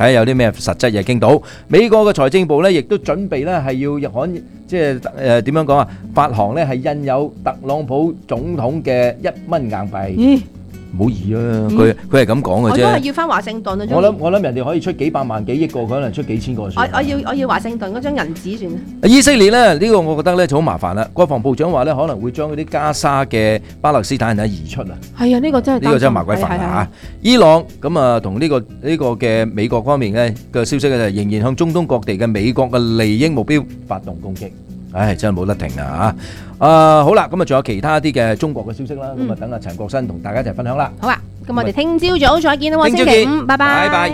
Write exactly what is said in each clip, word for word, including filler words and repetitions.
下有啲咩實質嘢傾到。美國嘅財政部咧，亦都準備咧係要可即係誒點樣講啊？發行咧係印有特朗普總統嘅一蚊硬幣。 咦？ 唔好易啊！佢佢係咁講嘅啫。 我都係要翻華盛頓啊！ 我諗我諗人哋可以出幾百萬幾億個，佢可能出幾千個算。 我我要我要華盛頓嗰張銀紙算啦。 以色列咧呢、呢個我覺得咧就好麻煩啦。國防部長話咧可能會將嗰啲加沙嘅巴勒斯坦人移出啊。 係啊，呢、呢個真係呢個真係麻鬼煩啊！伊朗咁啊同呢個呢、呢個嘅美國方面咧嘅消息咧就仍然向中東各地嘅美國嘅利益目標發動攻擊。唉，真係冇得停啊！嚇，啊好啦，咁啊仲有其他啲嘅中國嘅消息啦，咁啊、嗯、等阿陳國新同大家一齊分享啦。 好啊，咁我哋聽朝早再見啦喎，星期五，拜拜。拜拜。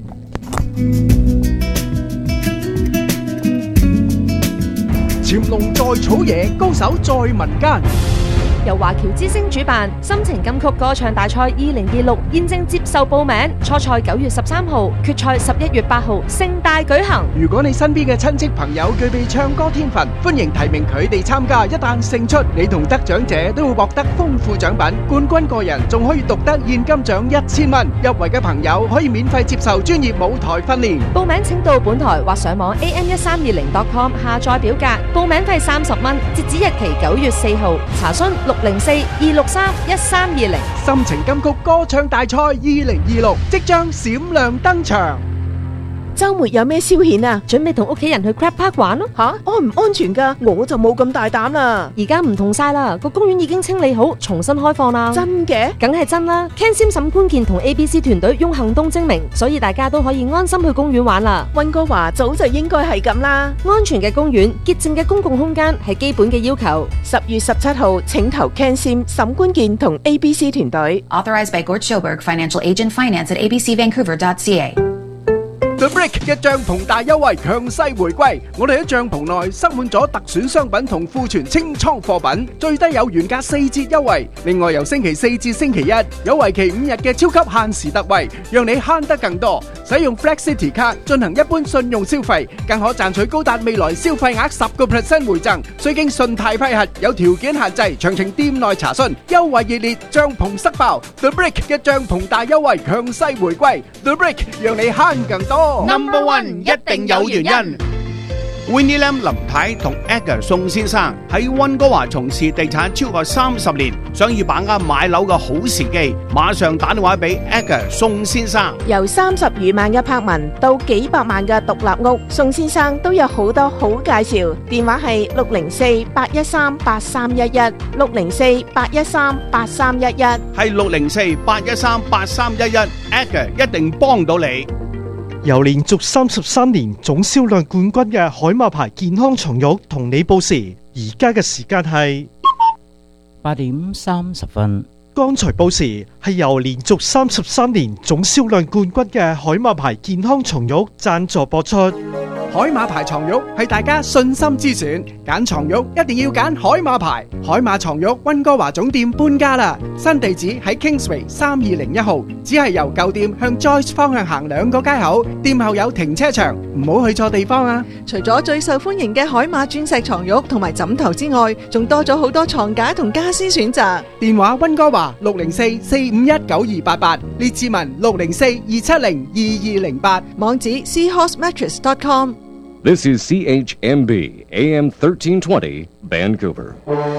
潛龍在草野，高手在民間。 由華僑之星主辦心情金曲歌唱大賽二零二六現正接受報名，初賽九月十三號，決賽十一月八號，盛大舉行。 如果你身邊嘅親戚朋友具備唱歌天分，歡迎提名佢哋參加。一旦勝出，你同得獎者都會獲得豐富獎品，冠軍個人仲可以獨得現金獎一千蚊。入圍嘅朋友可以免費接受專業舞台訓練。 報名請到本台或上網 a m 一三二零 dot com 下載表格，報名費三十蚊，截止日期九月四號。查詢六零四二六三一三二零。 心情金曲歌唱大賽二零二六即將閃亮登場。 周末有咩消遣啊？準備同屋企人去 Crab Park 玩咯。 吓，安唔安全噶？我就冇咁大膽啦。 而家唔同晒啦，個公園已經清理好，重新開放啦。 真嘅？ 梗係真啦。Ken Sim 沈潘健同 A B C 團隊用行動證明，所以大家都可以安心去公園玩啦。 溫哥華早就應該係咁啦。 安全嘅公園、潔淨嘅公共空間係基本嘅要求。 十月十七號，請投 Ken Sim 沈潘健同 A B C 團隊。 Authorized by Gord Schoberg, Financial Agent, Finance at a b c vancouver dot c a。 The Brick 嘅帳篷大優惠強勢回歸，我哋喺帳篷內塞滿咗特選商品同庫存清倉貨品，最低有原價四折優惠。另外由星期四至星期一有為期五日嘅超級限時特惠，讓你慳得更多。使用 Flex City 卡進行一般信用消費，更可賺取高達未來消費額十個 percent 回贈，需經信貸批核，有條件限制，詳情店內查詢。優惠熱烈，帳篷塞爆 ！The Brick 嘅帳篷大優惠強勢回歸 ，The Brick 讓你慳更多。 Number one 一定有原因。Winnie Lam 林太同 Edgar 宋先生喺溫哥華從事地產超過三十年，想要把握買樓嘅好時機，馬上打電話俾 Edgar 宋先生。 由三十餘萬嘅柏文到幾百萬嘅獨立屋，宋先生都有好多好介紹。電話係六零四八一三八三一一，六零四八一三八三一一， 係六零四八一三八三一一 ，Edgar 一定幫到你。 由連續三十三年總銷量冠軍嘅海馬牌健康床褥同你報時，而家嘅時間係八點三十分。 剛才報時係由連續三十三年總銷量冠軍嘅海馬牌健康床褥贊助播出。 海馬牌床褥係大家信心之選，揀床褥一定要揀海馬牌。海馬床褥溫哥華總店搬家啦，新地址喺 Kingsway 三二零一號，只係由舊店向 Joyce 方向行兩個街口，店後有停車場，唔好去錯地方啊！ 除咗最受歡迎嘅海馬鑽石床褥同埋枕頭之外，仲多咗好多床架同家私選擇。 電話溫哥華六零四四五一九二八八，列治文六零四二七零二二零八， 網址 seahorse mattress dot com。 This is C H M B A M thirteen twenty Vancouver。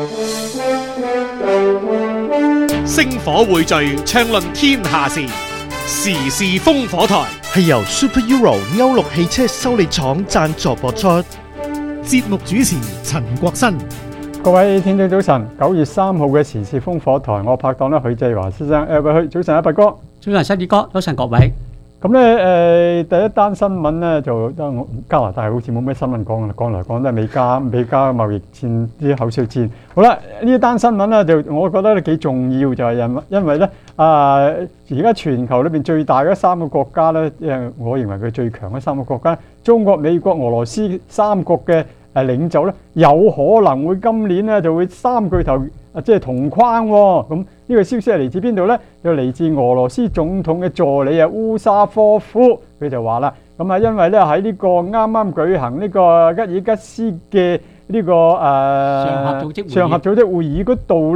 星火匯聚，暢論天下事，時事烽火台係由 Super Euro 歐陸汽車修理廠贊助播出。 節目主持陳國新。各位聽眾早晨，九月三號嘅時事烽火台，我拍檔咧許繼華先生，誒喂，早晨啊，伯哥， 早晨，新宇哥，早晨各位。 咁咧誒，第一單新聞咧就加拿大好似冇咩新聞講啦，講嚟講都係美加美加貿易戰啲口水戰。好啦，呢一單新聞咧就我覺得咧幾重要，就係因因為咧啊，而家全球裏邊最大嘅三個國家咧，誒，我認為佢最強嘅三個國家，中國、美國、俄羅斯三國嘅誒領袖咧，有可能會今年咧就會三巨頭啊，即係同框喎。咁呢個消息係嚟自邊度咧？就嚟自俄羅斯總統嘅助理啊烏沙科夫，佢就話啦，咁啊因為咧喺呢個啱啱舉行呢個吉爾吉斯嘅呢個誒上合組織會議嗰度咧，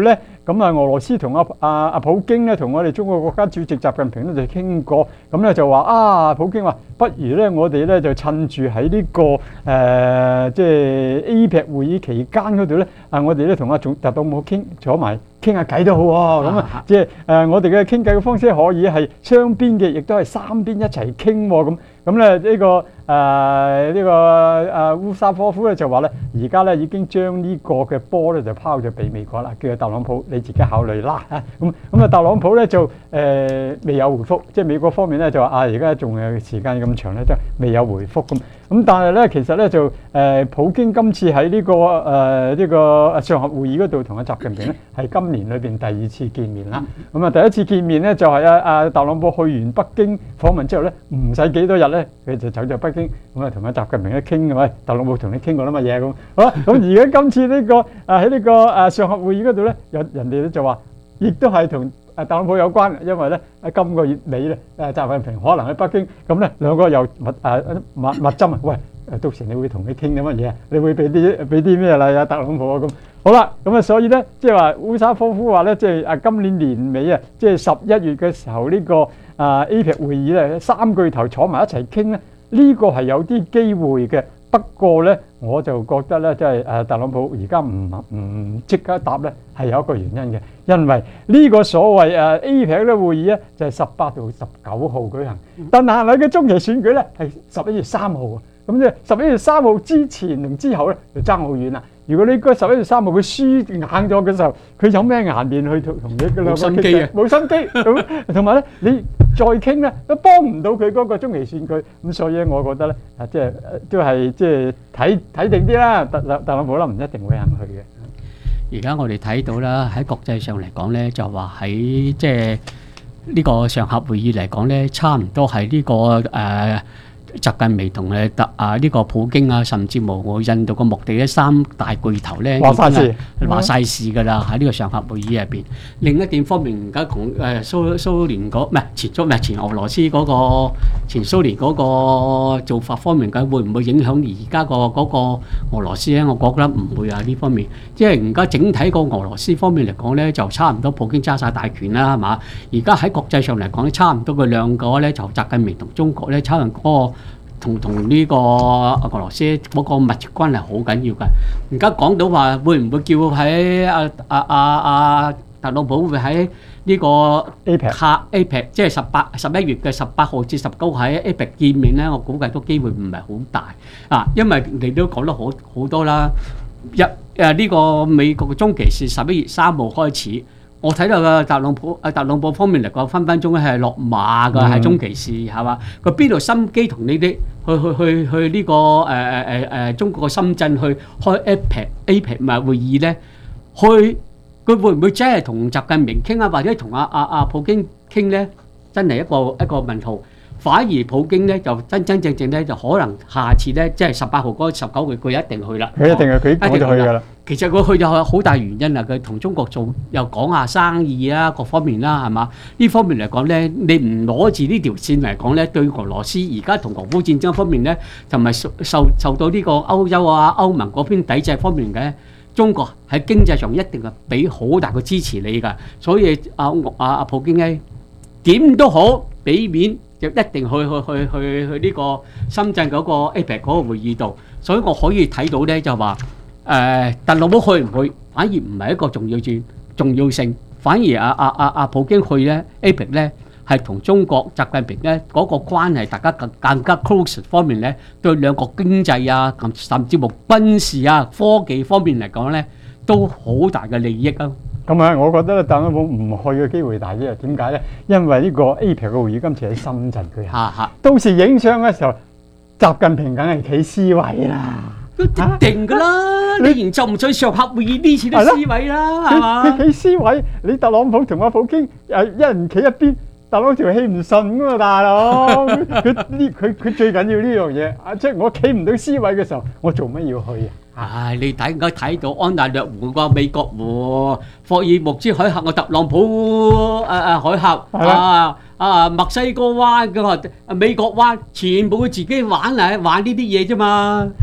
咁啊，俄羅斯同阿阿阿普京咧，同我哋中國國家主席習近平咧就傾過，咁咧就話啊，普京話不如咧，我哋咧就趁住喺呢個誒即係 A P E C 會議期間嗰度咧，啊，我哋咧同阿總特朗普傾坐埋傾下偈都好喎。咁啊，即係誒我哋嘅傾偈嘅方式可以係雙邊嘅，亦都係三邊一齊傾喎。咁咁咧呢個誒呢個誒烏沙科夫咧就話咧，而家咧已經將呢個嘅波咧就拋咗俾美國啦，叫特朗普你自己考慮啦嚇。咁咁啊，特朗普咧就誒未有回覆，即係美國方面咧就話啊，而家仲有時間咁長咧，就未有回覆咁。咁但係咧，其實咧就誒普京今次喺呢個誒呢個上合會議嗰度同阿習近平咧係今年裏邊第二次見面啦。咁啊，第一次見面咧就係阿阿特朗普去完北京訪問之後咧，唔使幾多日咧，佢就走咗北京，咁啊同阿習近平咧傾嘅喂，特朗普同你傾過啲乜嘢咁。好啦，咁而家今次呢個啊喺呢個誒上合會議嗰度咧，有人哋咧就話，亦都係同誒特朗普有關，因為咧喺今個月尾咧，誒習近平可能喺北京，咁咧兩個又密誒密密針啊！喂，誒到時你會同你傾啲乜嘢啊？你會俾啲俾啲咩禮啊？特朗普啊咁。好啦，咁啊所以咧，即係話烏沙科夫話咧，即係啊今年年尾啊，即係十一月嘅時候呢個啊 A P E C 會議咧，三巨頭坐埋一齊傾咧，呢個係有啲機會嘅。不過咧，我就覺得咧，即係誒特朗普而家唔唔即刻答咧，係有一個原因嘅，因為呢個所謂誒 A P E C 咧會議咧就係十八到十九號舉行，但係佢嘅中期選舉咧係十一月三號啊，咁即係十一月三號之前同之後咧就爭好遠啦。如果你嗰十一月三號佢輸硬咗嘅時候，佢有咩顏面去同同你嘅兩個傾偈？冇心機咁，同埋咧你再傾咧都幫唔到佢嗰個中期選舉，咁所以我覺得咧啊，即係都係即係睇睇定啲啦。特特朗普啦，唔一定會肯去嘅。 而家我哋睇到啦，喺國際上嚟講咧，就話喺即係呢個上合會議嚟講咧，差唔多係呢個誒。習近平同誒特啊呢個普京啊，甚至乎我印度個目的咧三大巨頭咧， 話晒事， 話晒事㗎啦！喺呢個上合會議入邊。另一點方面，而家同誒蘇蘇聯嗰唔係前蘇唔係前俄羅斯嗰個前蘇聯嗰個做法方面，佢會唔會影響而家個嗰個俄羅斯咧？我覺得唔會啊！呢方面，即係而家整體個俄羅斯方面嚟講咧，就差唔多普京揸晒大權啦，係嘛？而家喺國際上嚟講咧，差唔多佢兩個咧就習近平同中國咧，差唔多嗰個。同同呢個俄羅斯嗰個密切關係好緊要㗎。而家講到話會唔會叫喺阿阿阿阿特朗普會喺呢個 A P E C 下 A P E C 即係十八十一月嘅十八號至十九號喺 A P E C 見面咧？我估計都機會唔係好大啊，因為你都講得好好多啦。一誒呢個美國嘅中期是十一月三號開始。我睇到嘅特朗普啊，特朗普方面嚟講，分分鐘係落馬㗎，係中期事係嘛？佢邊度心機同呢啲去去去去呢個誒誒誒誒中國嘅深圳去開 A P E C A P E C 咪會議咧？去佢會唔會真係同習近平傾啊，或者同阿阿阿普京傾咧？真係一個一個問號。反而普京咧就真真正正咧就可能下次咧即係十八號嗰十九號佢一定去啦。 佢一定係佢講就去㗎啦。 其實佢去就係好大原因啦，佢同中國做又講下生意啊，各方面啦，係嘛？呢方面嚟講咧，你唔攞住呢條線嚟講咧，對俄羅斯而家同俄烏戰爭方面咧，就咪受受受到呢個歐洲啊、歐盟嗰邊抵制方面嘅。中國喺經濟上一定係俾好大嘅支持你㗎，所以阿阿阿普京咧點都好俾面。就一定去去去去去呢個深圳嗰個 A P E C 嗰個會議度，所以我可以睇到咧就話誒特朗普去唔去，反而唔係一個重要性重要性，反而阿阿阿阿普京去咧 A P E C 咧係同中國習近平咧嗰個關係大家更更加 close 方面咧，對兩國經濟啊，甚至乎軍事啊、科技方面嚟講咧，都好大嘅利益啊！ 咁啊，我覺得特朗普唔去嘅機會大啲啊！點解咧？因為呢個 A P E C 嘅會議今次喺深圳舉行，到時影相嘅時候，習近平梗係企 C 位啦， 都定㗎啦！你然就唔再上合會議呢次都 C 位啦，係嘛？ 佢企 C 位，你特朗普同阿普京誒一人企一邊，特朗普條氣唔順㗎嘛，大佬！佢呢佢佢最緊要呢樣嘢啊！即係我企唔到 C 位嘅時候，我做乜要去啊？ 唉，你睇應該睇到安大略湖個美國湖、霍爾木茲海峽個特朗普誒誒海峽啊啊墨西哥灣嘅美國灣，全部佢自己玩嚟玩呢啲嘢啫嘛。 誒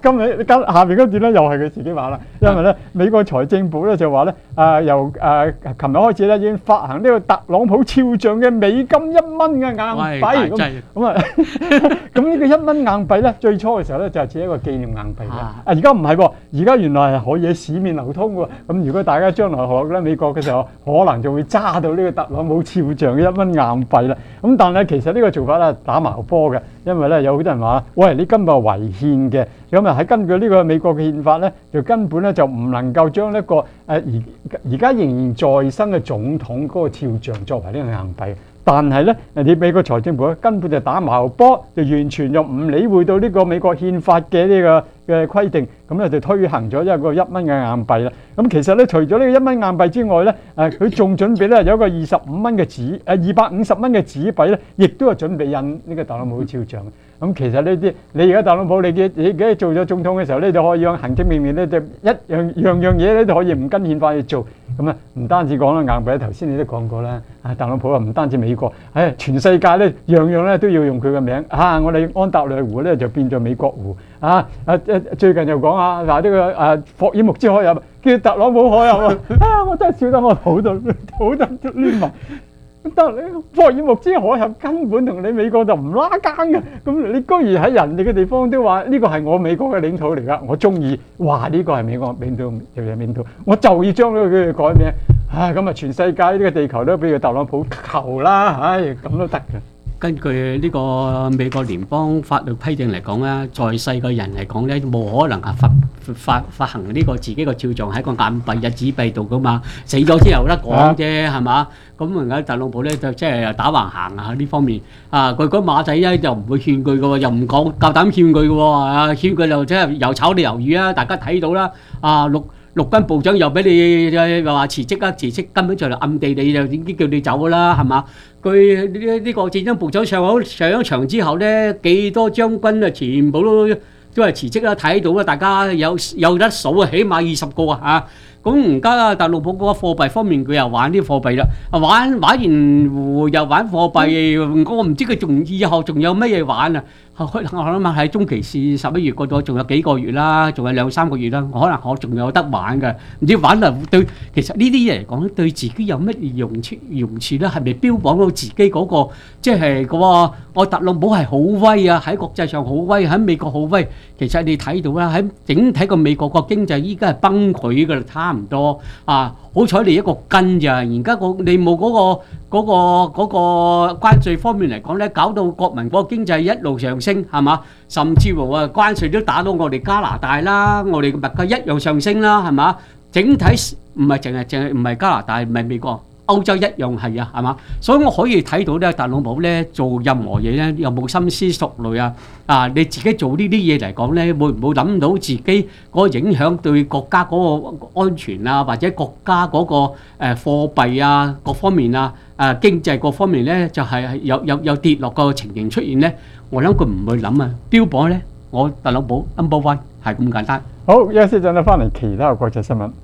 今日跟下邊嗰段咧又係佢自己話啦，因為咧美國財政部咧就話咧啊由誒琴日開始咧已經發行呢個特朗普肖像嘅美金一蚊嘅硬幣，咁咁啊咁呢個一蚊硬幣咧最初嘅時候咧就係似一個紀念硬幣嘅，啊而家唔係喎，而家原來係可以喺市面流通喎，咁如果大家將來學咧美國嘅時候，可能就會揸到呢個特朗普肖像嘅一蚊硬幣啦。咁但係其實呢個做法咧打矛波嘅，因為咧有好多人話，喂你根本係違憲嘅，咁啊喺根據呢個美國嘅憲法咧，就根本咧就唔能夠將一個誒而而家仍然在生嘅總統嗰個肖像作為呢個硬幣。但係咧，你美國財政部咧根本就打矛波，就完全又唔理會到呢個美國憲法嘅呢個嘅規定，咁咧就推行咗一個一蚊嘅硬幣啦。咁其實咧，除咗呢個一蚊硬幣之外咧，誒佢仲準備咧有一個二十五蚊嘅紙，誒二百五十蚊嘅紙幣咧，亦都係準備印呢個特朗普肖像。咁其實呢啲你而家特朗普你嘅你而家做咗總統嘅時候咧，就可以用行政命令咧，就一樣樣樣嘢咧都可以唔跟憲法去做。咁啊，唔單止講啦硬幣，頭先你都講過啦。啊，特朗普啊，唔單止美國，誒全世界咧樣樣咧都要用佢嘅名。啊，我哋安達略湖咧就變咗美國湖。啊啊誒最近又講啊嗱呢個誒霍爾木茲海峽叫特朗普海峽啊！啊，我真係笑得我肚度肚度攣埋。得你霍爾木茲海峽根本同你美國就唔拉更嘅，咁你居然喺人哋嘅地方都話呢個係我美國嘅領土嚟㗎，我中意話呢個係美國領土就係領土，我就要將佢佢改名。唉，咁啊全世界呢個地球都俾個特朗普求啦，唉咁都得嘅。 根據呢個美國聯邦法律規定嚟講咧，在世嘅人嚟講咧，冇可能係發發發行呢個自己個肖像喺個硬幣、日紙幣度噶嘛。死咗之後有得講啫，係嘛？咁而家特朗普咧就即係打橫行啊呢方面啊，佢嗰馬仔咧就唔會勸佢嘅喎，又唔講夠膽勸佢嘅喎，啊勸佢就即係又炒你魷魚啊！大家睇到啦，啊陸陸軍部長又俾你又話辭職啊，辭職根本就係暗地裏就已經叫你走㗎啦，係嘛？佢呢呢個戰爭部長上好上咗場之後咧，幾多將軍啊，全部都都係辭職啦，睇到啦，大家有有得數啊，起碼二十個啊嚇。咁而家特朗普嗰個貨幣方面，佢又玩啲貨幣啦，玩玩完又玩貨幣，我唔知佢仲以後仲有乜嘢玩啊？我諗下喺中期市十一月嗰度仲有幾個月啦，仲有兩三個月啦，我可能我仲有得玩嘅，唔知玩嚟對其實呢啲嘢嚟講對自己有乜用處用處咧？係咪標榜到自己嗰個即係嗰個我特朗普係好威啊？喺國際上好威，喺美國好威。其實你睇到啦，喺整體個美國個經濟依家係崩潰㗎啦，差唔多啊！好彩你一個根咋，而家個你冇嗰個嗰個嗰個關稅方面嚟講咧，搞到國民嗰個經濟一路上升，係嘛？甚至乎啊，關稅都打到我哋加拿大啦，我哋嘅物價一樣上升啦，係嘛？整體唔係淨係淨係唔係加拿大，唔係美國。歐洲一樣係啊，係嘛？所以我可以睇到咧，特朗普咧做任何嘢咧，有冇深思熟慮啊？啊，你自己做呢啲嘢嚟講咧，會唔會諗到自己嗰個影響對國家嗰個安全啊，或者國家嗰個誒貨幣啊各方面啊，誒經濟各方面咧，就係有有有跌落個情形出現咧？我諗佢唔會諗啊，標榜咧，我特朗普 number one 係咁簡單。 好，休息陣啦，翻嚟其他嘅國際新聞。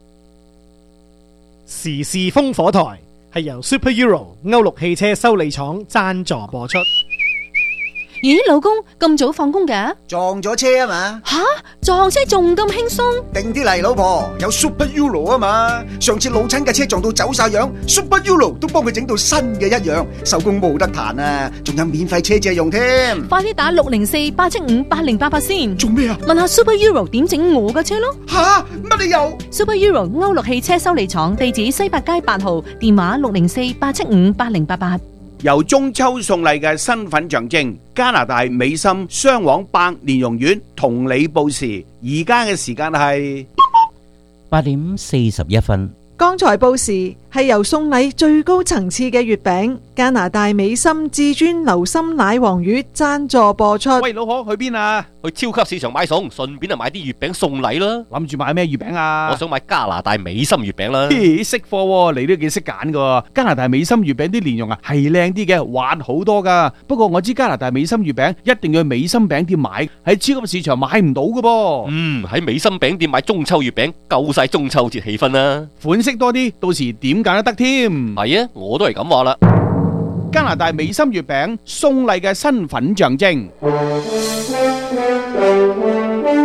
時事風火台係由 Super Euro 歐陸汽車修理廠贊助播出。 咦，老公咁早放工嘅？ 撞咗車啊嘛！ 吓，撞車仲咁輕鬆？ 定啲嚟，老婆，有 Super Euro 啊嘛！上次老親嘅車撞到走晒樣 ，Super Euro 都幫佢整到新嘅一樣，手工冇得彈啊！仲有免費車借用添。 快啲打六零四八七五八零八八先。 做咩啊？ 問下 Super Euro 點整我嘅車咯。 吓，乜理由 ？Super Euro 歐陸汽車修理廠，地址西八街八號，電話六零四八七五八零八八。 由中秋送禮嘅身份象徵，加拿大美心雙黃百蓮蓉苑同你報時，而家嘅時間係八點四十一分。 剛才報時係由送禮最高層次嘅月餅加拿大美心至尊流心奶黃魚贊助播出。 喂，老婆去邊啊？去超級市場買餸，順便啊買啲月餅送禮啦。 諗住買咩月餅啊？ 我想買加拿大美心月餅啦。 嘿，識貨喎，你都幾識揀噶。加拿大美心月餅啲蓮蓉啊係靚啲嘅，滑好多噶。不過我知加拿大美心月餅一定要去美心餅店買，喺超級市場買唔到噶噃。 嗯，喺美心餅店買中秋月餅，夠晒中秋節氣氛啦。 款式多啲，到時點揀都得添。 係啊，我都係咁話啦。 加拿大美心月餅送禮嘅身份象徵。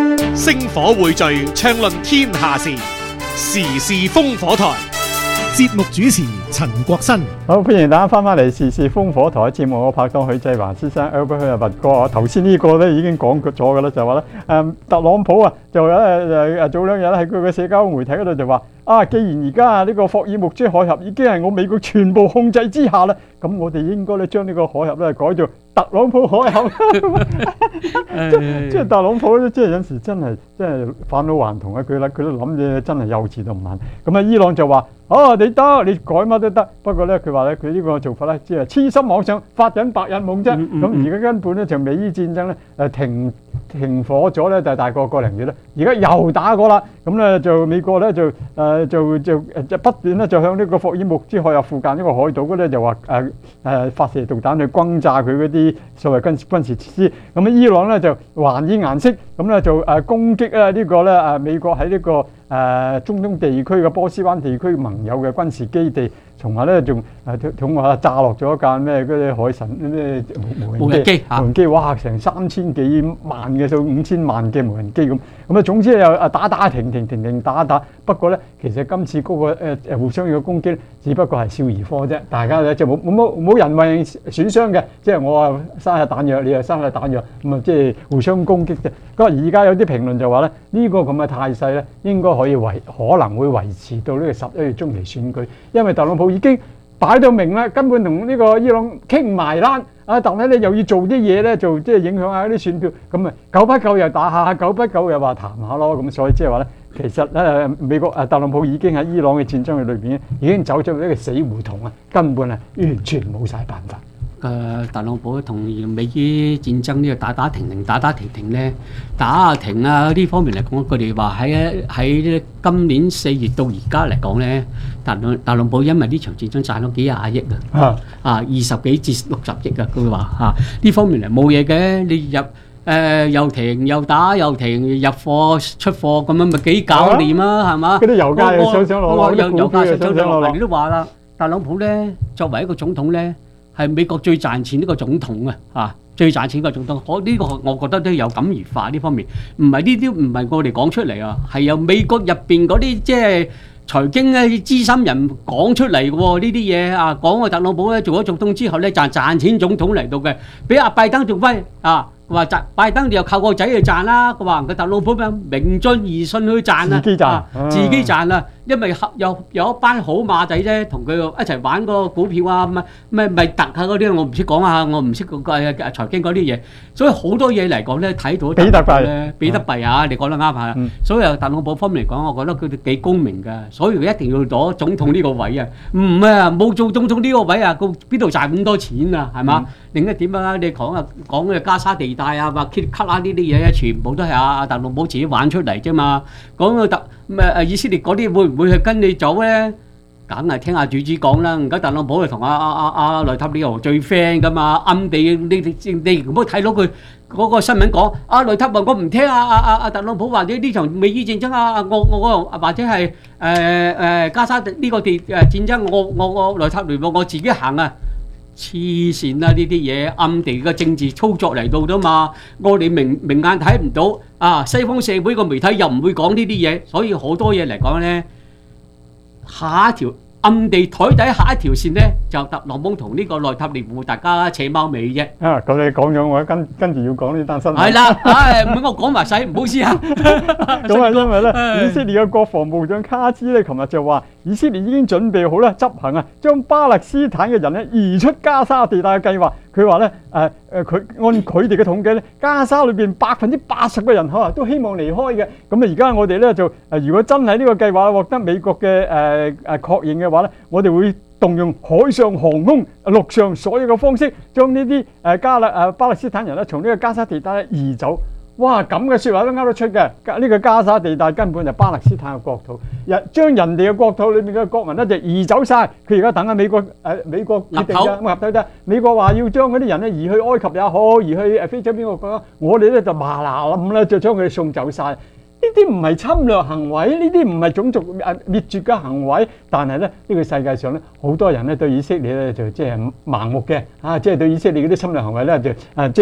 星火匯聚，暢論天下事，時事烽火台。節目主持陳國新。 好，歡迎大家翻返嚟時事烽火台節目，我拍檔許繼華先生 Albert 許阿拔哥啊，頭先呢個咧已經講咗㗎啦，就話咧誒特朗普啊，就誒誒誒早兩日咧喺佢嘅社交媒體嗰度就話啊，既然而家呢個霍爾木茲海峽已經係我美國全部控制之下啦，咁我哋應該咧將呢個海峽咧改做特朗普海峽。即即係特朗普咧，即係有時真係真係返老還童啊！佢啦，佢都諗嘢真係幼稚到唔行。咁啊，伊朗就話：哦，你得，你改乜都得。不過咧，佢話咧，佢呢個做法咧，只係痴心妄想，發緊白日夢啫。咁而家根本咧就美伊戰爭咧誒停停火咗咧，就大過個零月啦。而家又打過啦。咁咧就美國咧就誒就就就不斷咧就向呢個霍爾木茲海峽附近呢個海島嗰咧就話誒誒發射導彈去轟炸佢嗰啲所謂軍軍事設施。咁啊，伊朗咧就還以顏色，咁咧就誒攻擊咧呢個咧誒美國喺呢個誒中東地區嘅波斯灣地區盟友嘅軍事基地，從而咧仲誒同話炸落咗一架咩嗰啲海神咩無人機，無人機哇成三千幾萬嘅到五千萬嘅無人機咁，咁啊總之又誒打打停停停停打打。不過咧，其實今次嗰個誒誒互相嘅攻擊，只不過係少兒科啫，大家咧就冇冇冇冇人為損傷嘅，即係我啊生下彈藥，你又生下彈藥，咁啊即係互相攻擊啫。咁啊而家有啲評論就話咧，呢個咁嘅態勢咧，應該可以維可能會維持到呢個十一月中期選舉，因為特朗普已經擺到明啦，根本同呢個伊朗傾埋欄啊，但係咧又要做啲嘢咧，就即係影響下啲選票，咁啊久不久又打下，久不久又話談下咯，咁所以即係話咧，其實咧美國啊特朗普已經喺伊朗嘅戰爭嘅裏邊已經走咗呢個死胡同啊，根本係完全冇晒辦法。 誒特朗普同美伊戰爭呢個打打停停打打停停咧，打啊停啊呢方面嚟講，佢哋話喺喺今年四月到而家嚟講咧，特朗特朗普因為呢場戰爭賺咗幾廿億啊，啊二十幾至六十億啊，佢話嚇呢方面嚟冇嘢嘅，你入誒又停又打又停入貨出貨咁樣咪幾搞掂啦，係嘛？ 嗰啲油價又上上落落， 油油價上上落落，你你都話啦，特朗普咧作為一個總統咧。係美國最賺錢呢個總統啊！啊，最賺錢個總統，我呢個我覺得都有感而發呢方面，唔係呢啲唔係我哋講出嚟啊，係由美國入邊嗰啲即係財經嘅資深人講出嚟嘅喎，呢啲嘢啊，講個特朗普咧做咗總統之後咧賺賺錢總統嚟到嘅，比阿拜登仲威啊！話賺拜登又靠個仔去賺啦，佢話個特朗普咩名盡而信去賺啊， 自己賺， 啊自己賺啊！因為有有一班好馬仔啫，同佢一齊玩個股票啊，咩咩咪特啊嗰啲，我唔識講啊，我唔識個誒財經嗰啲嘢，所以好多嘢嚟講咧，睇到比特幣咧，比特幣啊，你講得啱啊！所以特朗普方面嚟講，我覺得佢哋幾公明㗎，所以佢一定要攞總統呢個位啊！唔啊，冇做總統呢個位啊，佢邊度賺咁多錢啊？係嘛？另一點啊，你講啊講嘅加沙地帶啊，話 cut 啦呢啲嘢，全部都係阿特朗普自己玩出嚟啫嘛。講個特咩誒以色列嗰啲會唔會係跟你走咧？梗係聽阿主子講啦。而家特朗普係同阿阿阿阿內塔尼亞胡最 friend 噶嘛，暗地你你你唔好睇到佢嗰個新聞講阿內塔尼亞胡我唔聽阿阿阿阿特朗普或者呢場美伊戰爭啊，我我或者係誒誒加沙呢個地誒戰爭，我我我內塔尼亞胡我自己行啊！黐線啦！呢啲嘢暗地嘅政治操作嚟到啫嘛，我哋明明眼睇唔到啊！西方社會個媒體又唔會講呢啲嘢，所以好多嘢嚟講咧，下一條暗地台底下一條線咧，就特朗普同呢個內塔尼亞胡大家扯貓尾啫。 啊，咁你講咗，我跟跟住要講呢單新聞。 係啦，唉，唔好我講埋晒，唔好意思啊。 咁啊，因為咧，以色列嘅國防部長卡茲咧，琴日就話，以色列已經準備好咧執行啊，將巴勒斯坦嘅人咧移出加沙地帶嘅計劃。佢話咧，誒誒，佢按佢哋嘅統計咧，加沙裏邊百分之八十嘅人口啊都希望離開嘅。咁啊，而家我哋咧就誒，如果真係呢個計劃獲得美國嘅誒誒確認嘅話咧，我哋會動用海上、航空、陸上所有嘅方式，將呢啲誒加勒誒巴勒斯坦人咧從呢個加沙地帶移走。哇！咁嘅説話都噏得出嘅，呢、這個加沙地帶根本就巴勒斯坦嘅國土，人將人哋嘅國土裏面嘅國民咧就移走晒。佢而家等緊美國誒、呃、美國決定嘅，咁合得啫。美國話要將嗰啲人咧移去埃及也好，移去誒非洲邊個國家，我哋咧就麻嗱冧咧就將佢哋送走晒。呢啲唔係侵略行為，呢啲唔係種族誒滅絕嘅行為，但係咧呢、這個世界上咧好多人咧對以色列咧就即係盲目嘅，啊即係、就是、對以色列嗰啲侵略行為咧就誒即係。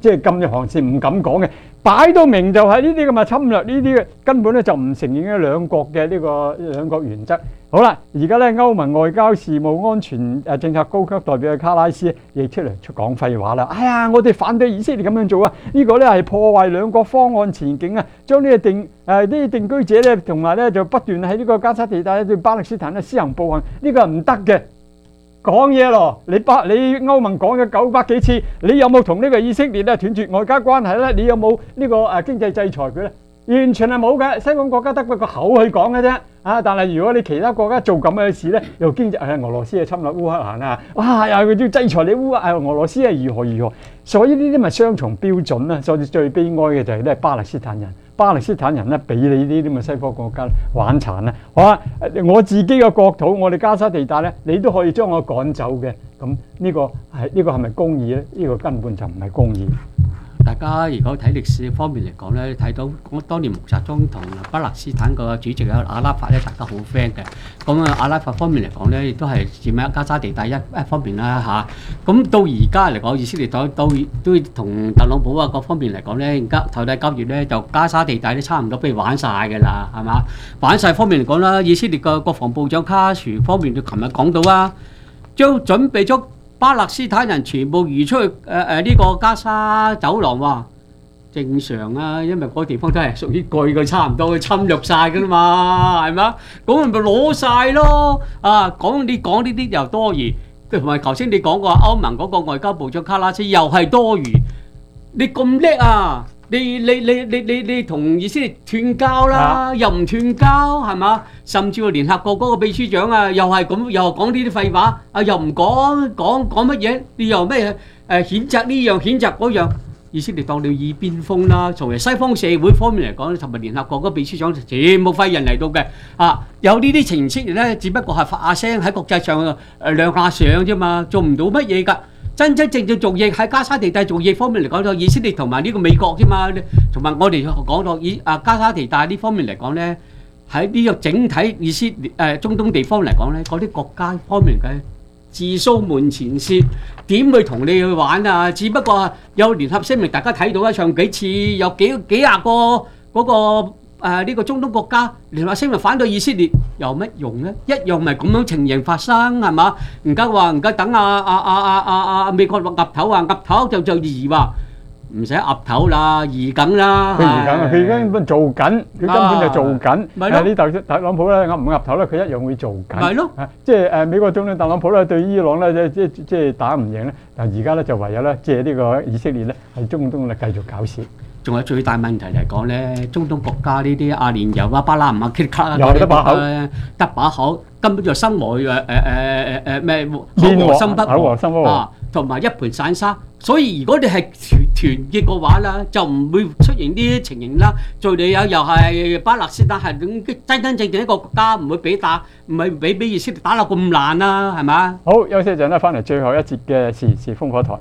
即係禁嘅航線唔敢講嘅，擺到明就係呢啲咁嘅侵略，呢啲嘅根本咧就唔承認嘅兩國嘅呢個兩國原則。好啦，而家咧歐盟外交事務安全誒政策高級代表嘅卡拉斯亦出嚟出講廢話啦。哎呀，我哋反對以色列咁樣做啊！呢個咧係破壞兩國方案前景啊，將呢個定誒啲定居者咧同埋咧就不斷喺呢個加沙地帶對巴勒斯坦咧施行暴行，呢個係唔得嘅。講嘢咯，你巴你歐盟講咗九百幾次，你有冇同呢個以色列咧斷絕外交關係咧？你有冇呢個誒經濟制裁佢咧？完全係冇嘅，西方國家得個口去講嘅啫。啊，但係如果你其他國家做咁嘅事咧，又經濟係俄羅斯係侵略烏克蘭啊，哇又佢要制裁你烏啊，俄羅斯係如何如何，所以呢啲咪雙重標準啦。所以最悲哀嘅就係咧巴勒斯坦人。巴勒斯坦人咧，俾你呢啲咁嘅西方國家玩殘啦！好啊，我自己嘅國土，我哋加沙地帶咧，你都可以將我趕走嘅。咁呢個係呢個係咪公義咧？呢個根本就唔係公義。 大家如果睇歷史方面嚟講咧，睇到當年毛澤東同巴勒斯坦個主席阿拉法咧，大家好 friend 嘅。咁啊，阿拉法方面嚟講咧，亦都係佔喺加沙地帶一一方面啦嚇。咁到而家嚟講，以色列都都都同特朗普啊各方面嚟講咧，而家頭底交易咧，就加沙地帶都差唔多俾玩晒㗎啦，係嘛？玩晒方面嚟講啦，以色列嘅國防部長卡殊方面，佢琴日講到啊，將準備咗巴勒斯坦人全部移出去誒誒呢個加沙走廊喎，正常啊，因為嗰個地方都係屬於佢嘅，差唔多侵略晒㗎啦嘛，係嘛？咁咪攞晒咯啊！講你講呢啲又多餘，同埋頭先你講過歐盟嗰個外交部長卡拉斯又係多餘，你咁叻啊！你你你你你你同以色列斷交啦，又唔斷交係嘛？甚至乎聯合國嗰個秘書長啊，又係咁，又講呢啲廢話，啊又唔講講講乜嘢？你又咩誒譴責呢樣譴責嗰樣？以色列當你耳邊風啦。從嚟西方社會方面嚟講，同埋聯合國嗰個秘書長全部廢人嚟到嘅啊，有呢啲情節咧，只不過係發下聲喺國際上誒亮下相啫嘛，做唔到乜嘢㗎。真真正正做嘢喺加沙地帶做嘢方面嚟講，就以色列同埋呢個美國啫嘛，同埋我哋講到以啊加沙地帶呢方面嚟講咧，喺呢個整體以色列誒中東地方嚟講咧，嗰啲國家方面嘅自掃門前雪，點會同你去玩啊？只不過有聯合聲明，大家睇到一場幾次有幾幾廿個嗰個。誒呢、呃這個中東國家聯合聲明反對以色列有乜用咧？一樣咪咁樣情形發生係嘛？而家話而家等阿阿阿阿阿阿美國話岌頭啊，岌頭就就移話唔使岌頭啦，移緊啦。 佢移緊，佢根本做緊，佢根本就做緊。 咪咯， 呢特特朗普咧岌唔岌頭咧，佢一樣會做緊。 咪咯， 即係誒美國總統特朗普咧對伊朗咧即即即係打唔贏咧，但係而家咧就唯有咧借呢個以色列咧喺中東咧繼續搞事。 仲有最大問題嚟講咧，中東國家呢啲阿聯酋啊、巴拿馬、卡卡啊， 又得把口， 得把口，根本就生和誒誒誒誒誒咩口和心不和啊，同埋一盤散沙。所以如果你係團團結嘅話啦，就唔會出現呢啲情形啦。敍利亞又係巴勒斯坦係真真正正一個國家，唔會俾打，唔係俾俾以色列打到咁爛啦，係嘛？ 好，休息一陣咧，翻嚟最後一節嘅時事烽火台。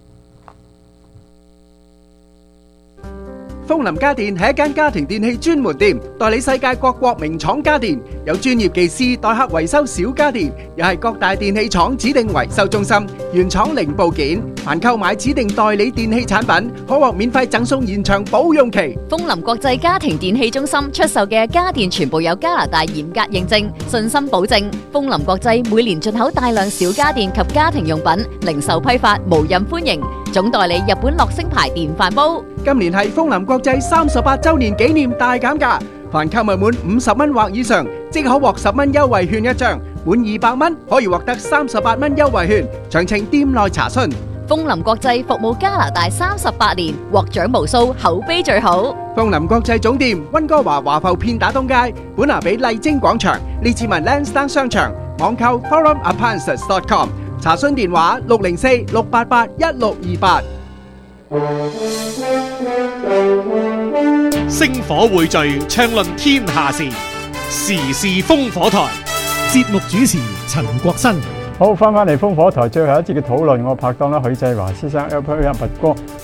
風林家電係一間家庭電器專門店，代理世界各國名廠家電，有專業技師代客維修小家電，又係各大電器廠指定維修中心，原廠零部件。凡購買指定代理電器產品，可獲免費贈送延長保用期。 風林國際家庭電器中心出售嘅家電全部有加拿大嚴格認證，信心保證。風林國際每年進口大量小家電及家庭用品，零售批發無任歡迎。總代理日本樂聲牌電飯煲。 今年係風林國際三十八周年紀念大減價，凡購物滿五十蚊或以上，即可獲十蚊優惠券一張；滿二百蚊可以獲得三十八蚊優惠券。詳情店內查詢。 風林國際服務加拿大三十八年，獲獎無數，口碑最好。 風林國際總店溫哥華華埠片打東街，本拿比麗晶廣場，列治文 Lansdowne 商場，網購 forum appliances dot com， 查詢電話六零四六八八一六二八。 星火匯聚，暢論天下事，時事烽火台。節目主持陳國新。 好，翻返嚟烽火台最後一節嘅討論，我拍檔啦許世華先生 Albert 阿拔哥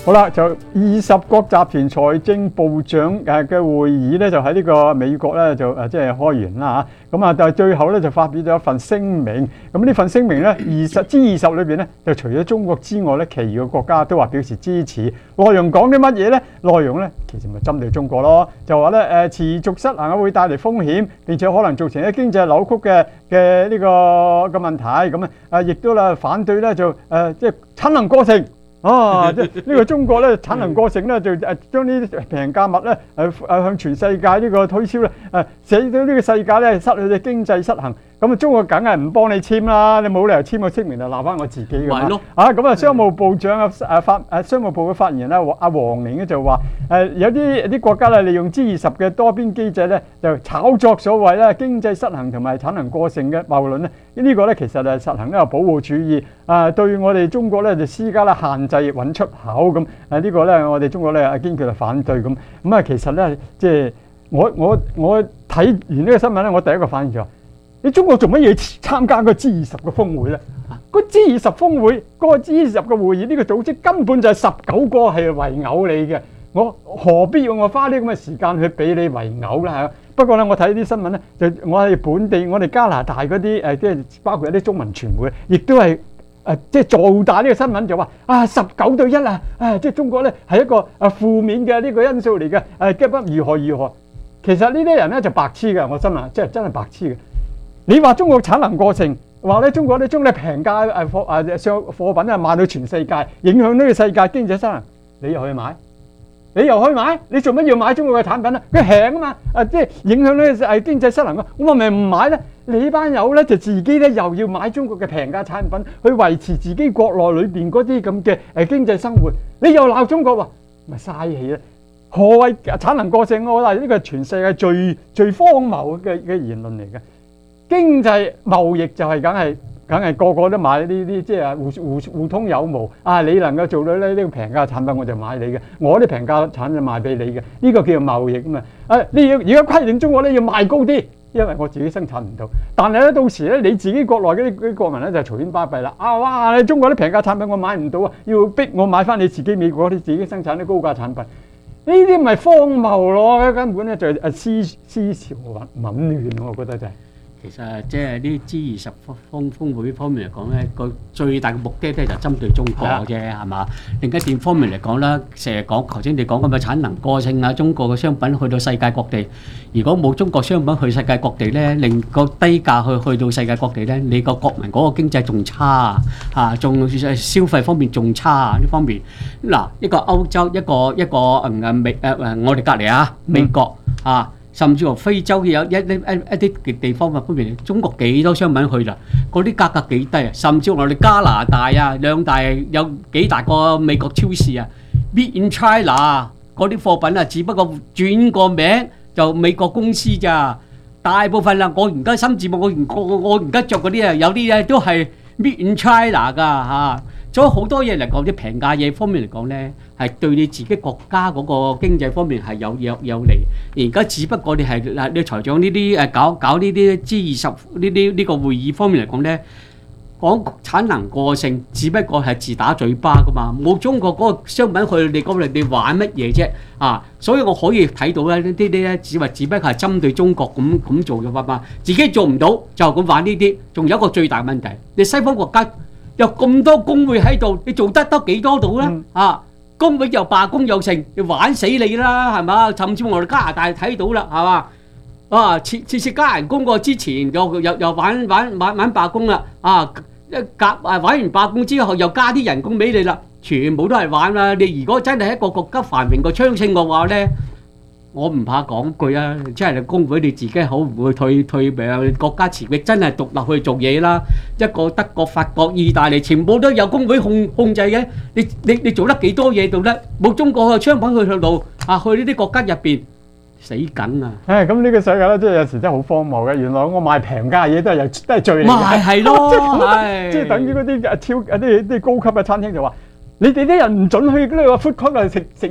好啦，就二十國集團財政部長誒嘅會議咧，就喺呢個美國咧就誒即係開完啦嚇。咁啊，但係最後咧就發表咗一份聲明。咁呢份聲明咧，二十 G 二十裏邊咧，就除咗中國之外咧，其餘嘅國家都話表示支持。內容講啲乜嘢咧？內容咧其實咪針對中國咯，就話咧誒持續失衡會帶嚟風險，並且可能造成一經濟扭曲嘅嘅呢個嘅問題。咁啊誒，亦都啦反對咧就誒即係產能過剩。啊！即係呢個中國咧產能過剩咧，就誒將呢啲平價物咧誒誒向全世界呢個推銷咧誒，使到呢個世界咧失去嘅經濟失衡。咁啊，中國梗係唔幫你簽啦，你冇理由簽個聲明就鬧翻我自己㗎嘛。啊，咁啊，商務部長啊誒發誒商務部嘅發言人咧，阿黃寧咧就話誒有啲啲國家咧利用 G 二十嘅多邊機制咧，就炒作所謂咧經濟失衡同埋產能過剩嘅謬論咧。呢個咧其實係實行呢個保護主義啊，對我哋中國咧就施加咧限制揾出口咁。誒呢個咧我哋中國咧堅決係反對咁。咁啊，其實咧即係我我我睇完呢個新聞咧，我第一個反應就話：你中國做乜嘢參加個 G 二十嘅峰會咧？個 G 二十峰會，嗰個 G 二十嘅會議，呢個組織根本就係十九個係圍毆你嘅。我何必要我花呢咁嘅時間去俾你圍毆咧？不過咧，我睇啲新聞咧，就我係本地，我哋加拿大嗰啲誒，即係包括一啲中文傳媒，亦都係誒，即係做大呢個新聞就話啊，十九對一啊，啊，即係中國咧係一個誒負面嘅呢個因素嚟嘅，誒，急不如何如何？其實呢啲人咧就白痴嘅，我心諗，即係真係白痴嘅。你話中國產能過剩，話咧中國咧將你平價誒貨誒商貨品啊賣到全世界，影響呢個世界經濟失衡，你又去買？你又去買？你做乜要買中國嘅產品咧？佢平啊嘛，啊即係影響咧係經濟失衡啊！我咪唔買咧。你班友咧就自己咧又要買中國嘅平價產品去維持自己國內裏邊嗰啲咁嘅誒經濟生活。你又鬧中國喎，咪嘥氣啦！何謂產能過剩？我話呢個係全世界最最荒謬嘅嘅言論嚟嘅。經濟貿易就係梗係。梗係個個都買呢啲，即係互互互通有無啊！你能夠做到呢呢個平價產品，我就買你嘅；我啲平價產品賣俾你嘅，呢、這個叫做貿易啊嘛！啊，你要而家規定中國咧要賣高啲，因為我自己生產唔到。但係咧到時咧你自己國內嗰啲啲國民咧就隨便巴閉啦！啊哇！你中國啲平價產品我買唔到啊，要逼我買翻你自己美國啲自己生產啲高價產品，呢啲咪荒謬咯！根本咧就係思思潮紊亂，我覺得就係、是。 其實即係呢 G 二十峰峰會方面嚟講咧，個最大嘅目的咧就針對中國啫，係嘛？另一點方面嚟講咧，成日講頭先你講咁嘅產能過剩啊，中國嘅商品去到世界各地，如果冇中國商品去世界各地咧，令個低價去去到世界各地咧，你個國民嗰個經濟仲差啊，嚇，仲消費方面仲差啊呢方面。嗱，一個歐洲，一個一個誒誒美誒誒我哋隔離啊，美國啊。甚至乎非洲有一一一一啲嘅地方方面，中國幾多商品去啦？嗰啲價格幾低啊！甚至乎我哋加拿大啊，兩大有幾大個美國超市啊 ，Made in China 嗰啲貨品啊，只不過轉個名就美國公司咋。大部分啦，我而家深圳我我我我而家著嗰啲啊，有啲咧都係 Made in China 㗎嚇。所以好多嘢嚟講，啲平價嘢方面嚟講咧，係對你自己國家嗰個經濟方面係有有有利。而家只不過你係嗱，你財長呢啲誒搞搞呢啲 G 二十呢啲呢個會議方面嚟講咧，講產能過剩，只不過係自打嘴巴噶嘛。冇中國嗰個商品去你講你你玩乜嘢啫啊！所以我可以睇到咧呢啲咧，只話只不過係針對中國咁咁做嘅法嘛。自己做唔到就咁玩呢啲。仲有一個最大問題，你西方國家。有咁多工會喺度，你做得得幾多度咧？嗯、啊，工會又罷工又成，你玩死你啦，係嘛？甚至我哋加拿大睇到啦，係嘛？啊，次次次加人工過之前又又又玩玩玩玩罷工啦，啊一夾啊玩完罷工之後又加啲人工俾你啦，全部都係玩啦。你如果真係一個國家繁榮個昌盛嘅話咧，我唔怕講句啊，即係工會你自己好唔會退退命，國家持域真係獨立去做嘢啦。一個德國、法國、意大利，全部都有工會控控制嘅。你你你做得幾多嘢到咧？冇中國嘅商品去到啊，去呢啲國家入邊死緊啊！ 誒，咁呢個世界咧，即係有時真係好荒謬嘅。原來我賣平價嘢都係有都係罪嚟嘅。 咪係咯， 即係等於嗰啲超啲啲高級嘅餐廳就話：你哋啲人唔準去呢個 food court 度食食嘢啊！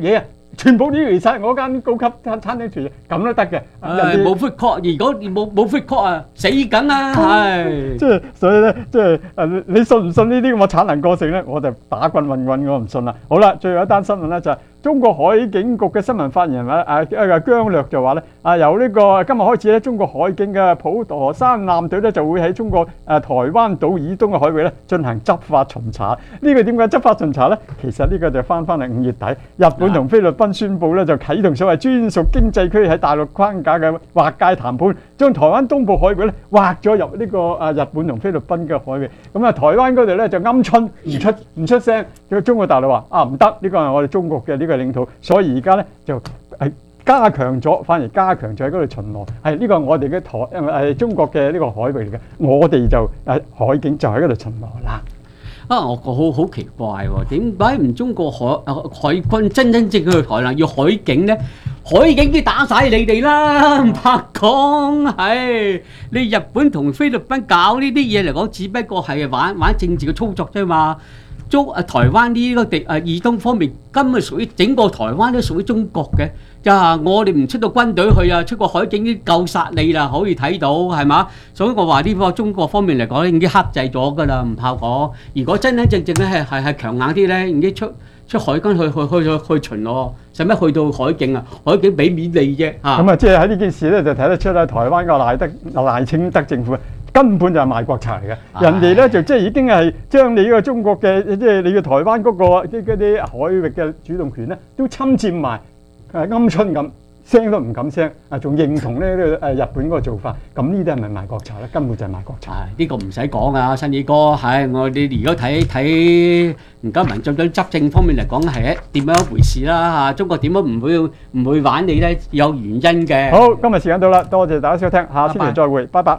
全部啲嚟晒我間高級餐餐廳廚，咁都得嘅。 誒冇 food court，如果冇冇 food court啊，死梗啦，係。 即係所以咧，即係誒，你信唔信呢啲咁嘅產能過剩咧？我就打棍運運，我唔信啦。好啦，最後一單新聞咧就係、是。中國海警局嘅新聞發言人啊啊姜略就話咧啊由呢個今日開始咧，中國海警嘅普陀山艦隊咧就會喺中國誒台灣島以東嘅海域咧進行執法巡查。呢個點解執法巡查咧？其實呢個就翻翻嚟五月底，日本同菲律賓宣布咧就啟動所謂專屬經濟區喺大陸框架嘅劃界談判，將台灣東部海域咧劃咗入呢個誒日本同菲律賓嘅海域。咁啊台灣嗰度咧就鵪鶉唔出唔出聲，中國大陸話啊唔得，呢個係我哋中國嘅呢個領土，所以而家咧就係加強咗，反而加強咗喺嗰度巡邏。係呢個我哋嘅台誒中國嘅呢個海域嚟嘅，我哋就誒海警就喺嗰度巡邏啦。 啊，我個好好奇怪喎，點解唔中國海海軍真真正正去台南要海警咧？海警都打晒你哋啦，唔怕講。係你日本同菲律賓搞呢啲嘢嚟講，只不過係玩玩政治嘅操作啫嘛。中啊台灣呢個地啊以東方面根本屬於整個台灣都屬於中國嘅。呀，我哋唔出到軍隊去啊，出個海警已經夠殺你啦，可以睇到係嘛？所以我話呢個中國方面嚟講已經克制咗㗎啦，唔怕講。如果真真正正咧係係係強硬啲咧，已經出出海軍去去去去去巡邏，使乜去到海警啊？海警俾面你啫嚇。咁啊，即係喺呢件事咧就睇得出咧，台灣個賴德賴清德政府根本就係賣國賊嚟嘅，人哋咧就即係已經係將你呢個中國嘅即係你嘅台灣嗰個啲嗰啲海域嘅主動權咧都侵佔埋。誒鵪鶉咁聲都唔敢聲，啊仲認同咧呢個誒日本嗰個做法，咁呢啲係咪賣國賊咧？根本就係賣國賊。 呢、呢個唔使講啊，新宇哥，係我哋如果睇睇而家民進黨執政方面嚟講係點樣一回事啦嚇，中國點解唔會唔會玩你咧？有原因嘅。 好，今日時間到啦，多謝大家收聽，下星期再會，拜拜。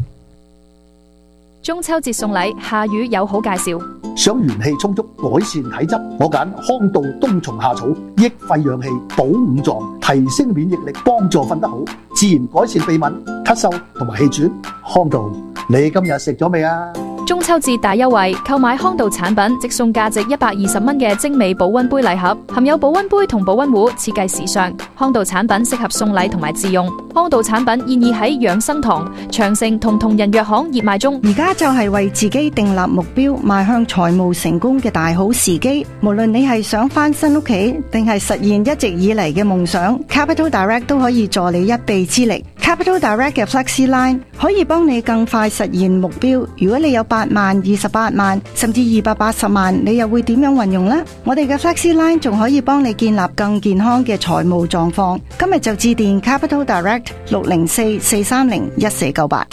中秋節送禮，夏雨有好介紹。 想元氣充足，改善體質，我揀康道冬蟲夏草，益肺養氣，補五臟，提升免疫力，幫助瞓得好，自然改善鼻敏、咳嗽同埋氣喘。康道，你今日食咗未啊？ 中秋節大優惠，購買康道產品即送價值一百二十蚊嘅精美保溫杯禮盒，含有保溫杯同保溫壺，設計時尚。康道產品適合送禮同埋自用。康道產品現已喺養生堂、長城同同仁藥行熱賣中。 而家就係為自己訂立目標，邁向財務成功嘅大好時機。無論你係想翻新屋企，定係實現一直以嚟嘅夢想 ，Capital Direct 都可以助你一臂之力。Capital Direct 嘅 Flexi Line 可以幫你更快實現目標。如果你有八萬、二十八萬，甚至二百八十萬，你又會點樣運用呢？我哋嘅 Flexi Line 仲可以幫你建立更健康嘅財務狀況。今日就致電 Capital Direct 六零四四三零一四九八。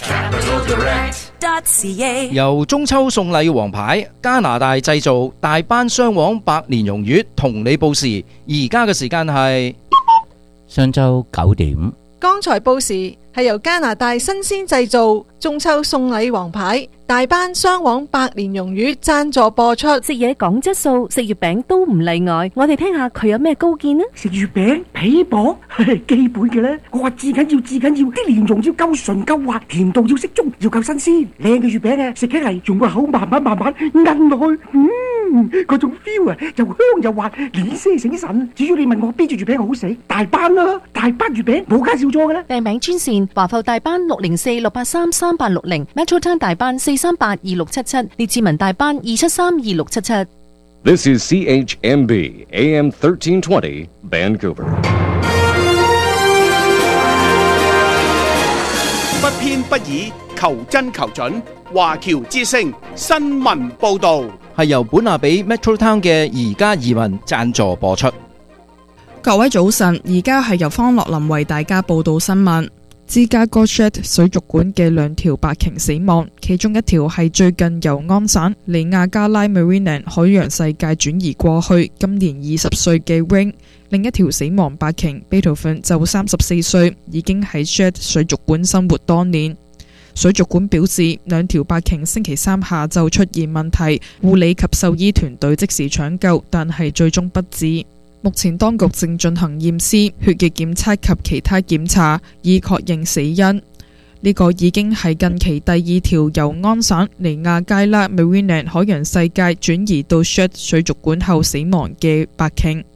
由中秋送禮王牌加拿大製造大班雙黃百年榕月同你報時，而家嘅時間係上晝九點。 剛才報時係由加拿大新鮮製造中秋送禮王牌大班雙黃百年榕月贊助播出。 食嘢講質素，食月餅都唔例外。我哋聽下佢有咩高見呢？ 食月餅皮薄係基本嘅咧。我話至緊要至緊要，啲蓮蓉要夠純夠滑，甜度要適中，要夠新鮮。靚嘅月餅啊，食起嚟用個口慢慢慢慢嚥落去，嗯，嗰種 feel 啊，又香又滑，臉色醒神。至於你問我邊隻月餅好食，大班啦，大班月餅冇介紹錯嘅咧。 訂名專線華埠大班六零四六八三三八六零 Metro Town 大班四三八二六七七，列治文大班二七三二六七七。 This is C H M B A M thirteen twenty Vancouver。 不偏不倚，求真求準。華僑之聲新聞報導係由本亞比 Metro Town 嘅而家移民贊助播出。 各位早晨，而家係由方樂林為大家報道新聞。芝加哥 Shedd 水族館嘅兩條白鯨死亡，其中一條係最近由安省尼亞加拉 Marineland 海洋世界轉移過去，今年二十歲嘅 Wing。另一條死亡白鯨 Beethoven 就三十四歲，已經喺 Shedd 水族館生活多年。水族館表示，兩條白鯨星期三下晝出現問題，護理及獸醫團隊即時搶救，但係最終不治。目前當局正進行驗屍、血液檢測及其他檢查，以確認死因。呢個已經係近期第二條由安省尼亞加拉 Marineland 海洋世界轉移到 Shedd 水族館後死亡嘅白鯨。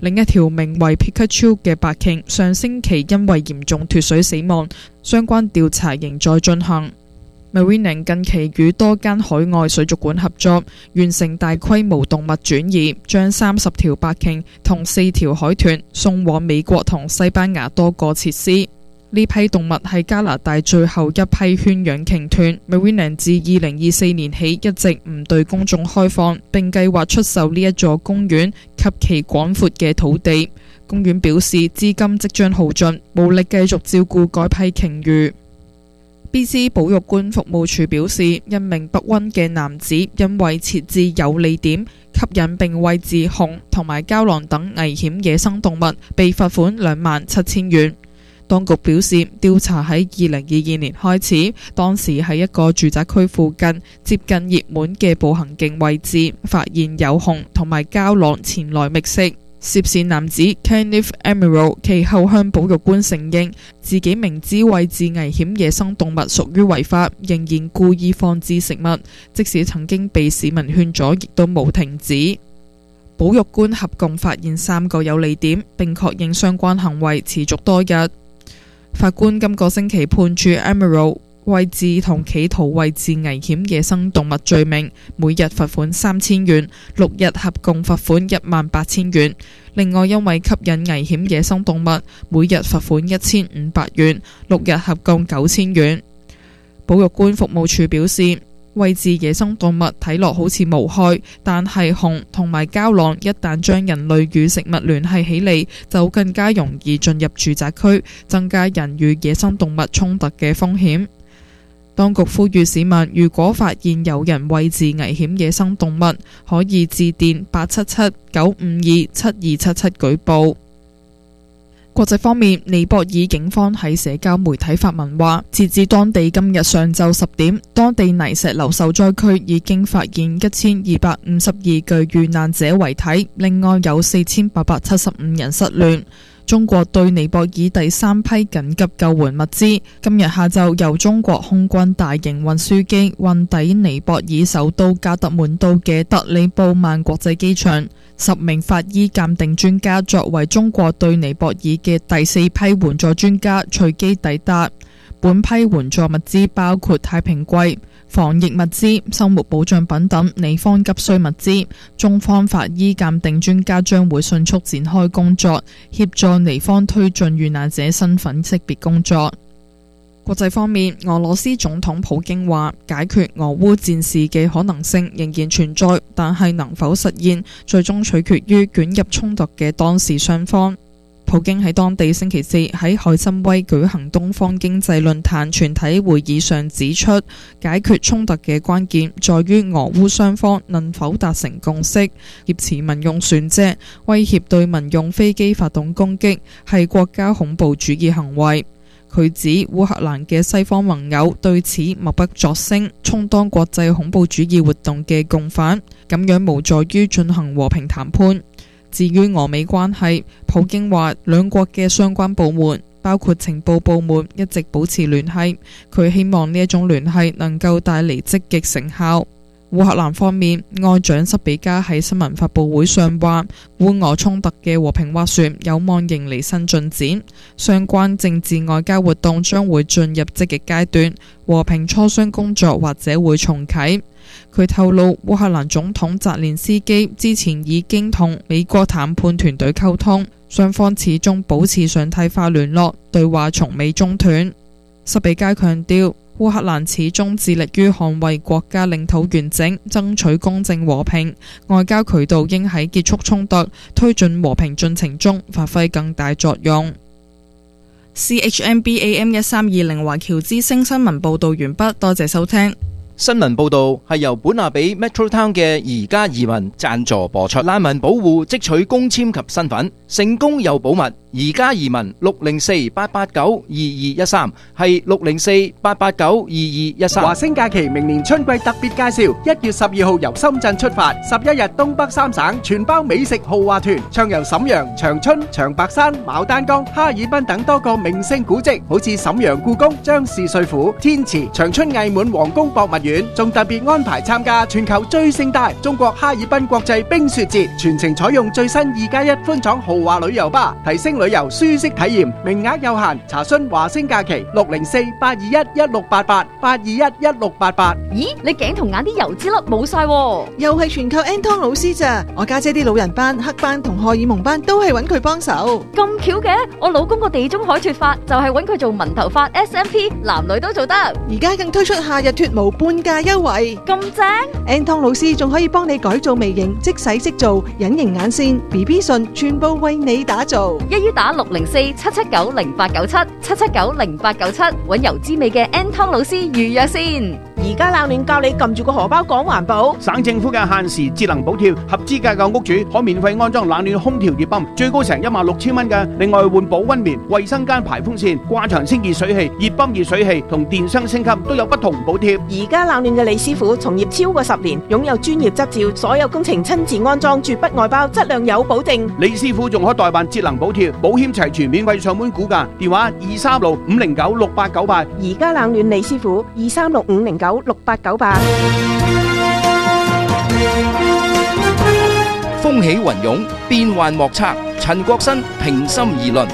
另一條名為 Pikachu 嘅白鯨上星期因為嚴重脫水死亡，相關調查仍在進行。Marineland 近期與多間海外水族館合作，完成大規模動物轉移，將三十條白鯨同四條海豚送往美國同西班牙多個設施。呢批動物係加拿大最後一批圈養鯨豚。Marineland 自二零二四年起一直唔對公眾開放，並計劃出售呢一座公園及其廣闊嘅土地。公園表示資金即將耗盡，無力繼續照顧該批鯨魚。B C 保育官服務處表示，一名北溫嘅男子因為設置有利點，吸引並餵飼熊同埋郊狼等危險野生動物，被罰款兩萬七千元。當局表示，調查喺二零二二年開始，當時喺一個住宅區附近接近熱門嘅步行徑位置，發現有熊同埋郊狼前來覓食。涉事男子 Kenneth Emerald 其後向保育官承認，自己明知餵飼危險野生動物屬於違法，仍然故意放置食物，即使曾經被市民勸阻，亦都冇停止。保育官合共發現三個有利點，並確認相關行為持續多日。法官今個星期判處 Emerald 餵飼同企圖餵飼危險野生動物罪名，每日罰款三千元，六日合共罰款一萬八千元。另外，因為吸引危險野生動物，每日罰款一千五百元，六日合共九千元。保育官服務處表示，餵飼野生動物睇落好似無害，但係熊同埋郊狼一旦將人類與食物聯繫起嚟，就更加容易進入住宅區，增加人與野生動物衝突嘅風險。當局呼籲市民，如果發現有人餵飼危險野生動物，可以致電八七七九五二七二七七舉報。國際方面，尼泊爾警方喺社交媒體發文話，截至當地今日上晝十點，當地泥石流受災區已經發現一千二百五十二具遇難者遺體，另外有四千八百七十五人失聯。中國對尼泊爾第三批緊急救援物資今日下晝由中國空軍大型運輸機運抵尼泊爾首都加德滿都嘅德里布曼國際機場。十名法醫鑑定專家作為中國對尼泊爾嘅第四批援助專家隨機抵達。本批援助物資包括太平櫃、防疫物資、生活保障品等尼方急需物資。中方法醫鑑定專家將會迅速展開工作，協助尼方推進遇難者身份識別工作。國際方面，俄羅斯總統普京話，解決俄烏戰事嘅可能性仍然存在，但係能否實現，最終取決於捲入衝突嘅當事雙方。普京喺當地星期四喺海參崴舉行東方經濟論壇全體會議上指出，解決衝突嘅關鍵在於俄烏雙方能否達成共識。挾持民用船隻、威脅對民用飛機發動攻擊係國家恐怖主義行為。佢指烏克蘭嘅西方盟友對此默不作聲，充當國際恐怖主義活動嘅共犯，咁樣無助於進行和平談判。至於俄美關係，普京話兩國嘅相關部門，包括情報部門，一直保持聯繫。佢希望呢一種聯繫能夠帶嚟積極成效。烏克蘭方面，外長塞比加喺新聞發佈會上話，烏俄衝突嘅和平斡旋有望迎嚟新進展，相關政治外交活動將會進入積極階段，和平磋商工作或者會重啟。佢透露，烏克蘭總統澤連斯基之前已經同美國談判團隊溝通，雙方始終保持常態化聯絡，對話從未中斷。塞比加強調，烏克蘭始終致力於捍衛國家領土完整，爭取公正和平，外交渠道應喺結束衝突、推進和平進程中發揮更大作用。C H M B A M 一三二零華僑之聲新聞報道完畢，多謝收聽。 新聞報導係由本亞比 Metro Town 嘅宜家移民贊助播出。難民保護即取工簽及身份，成功又保密， 而家移民六零四八八九二二一三，係六零四八八九二二一三。 華星假期明年春季特別介紹，一月十二號由深圳出發，十一日東北三省全包美食豪華團，暢遊瀋陽、長春、長白山、牡丹江、哈爾濱等多個名勝古蹟，好似瀋陽故宮、張氏帥府、天池、長春藝滿皇宮博物院，仲特別安排參加全球最盛大中國哈爾濱國際冰雪節，全程採用最新二加一寬敞豪華旅遊巴，提升旅遊舒適體驗，名額有限，查詢華星假期六零四八二一一六八八八二一一六八八。 咦，你頸同眼啲油脂粒冇晒喎， 又係全靠 Anton 老師咋？我家姐啲老人斑、黑斑同荷爾蒙斑都係揾佢幫手。 咁巧嘅，我老公個地中海脫髮就係揾佢做紋頭髮 S M P， 男女都做得。 而家更推出夏日脫毛半價優惠， 咁正 ！Anton 老師仲可以幫你改造眉形，即洗即做，隱形眼線、B B 唇，全部為你打造。 一於打六零四七七九零八九七七七九零八九七，揾油脂美嘅 Anton 老師預約先。 而家冷暖教你撳住個荷包講環保。 省政府嘅限時節能補貼，合資格嘅屋主可免費安裝冷暖空調熱泵，最高成一萬六千蚊嘅。另外換保溫棉、衛生間排風扇、掛牆清潔水器、熱泵熱水器同電箱升級都有不同補貼。 而家冷暖嘅李師傅從業超過十年，擁有專業執照，所有工程親自安裝，絕不外包，質量有保證。 李師傅仲可代辦節能補貼，保險齊全，免費上門估價，電話二三六五零九六八九八。 而家冷暖李師傅二三六五零九六八九八。 風起雲湧，變幻莫測。陳國新平心而論。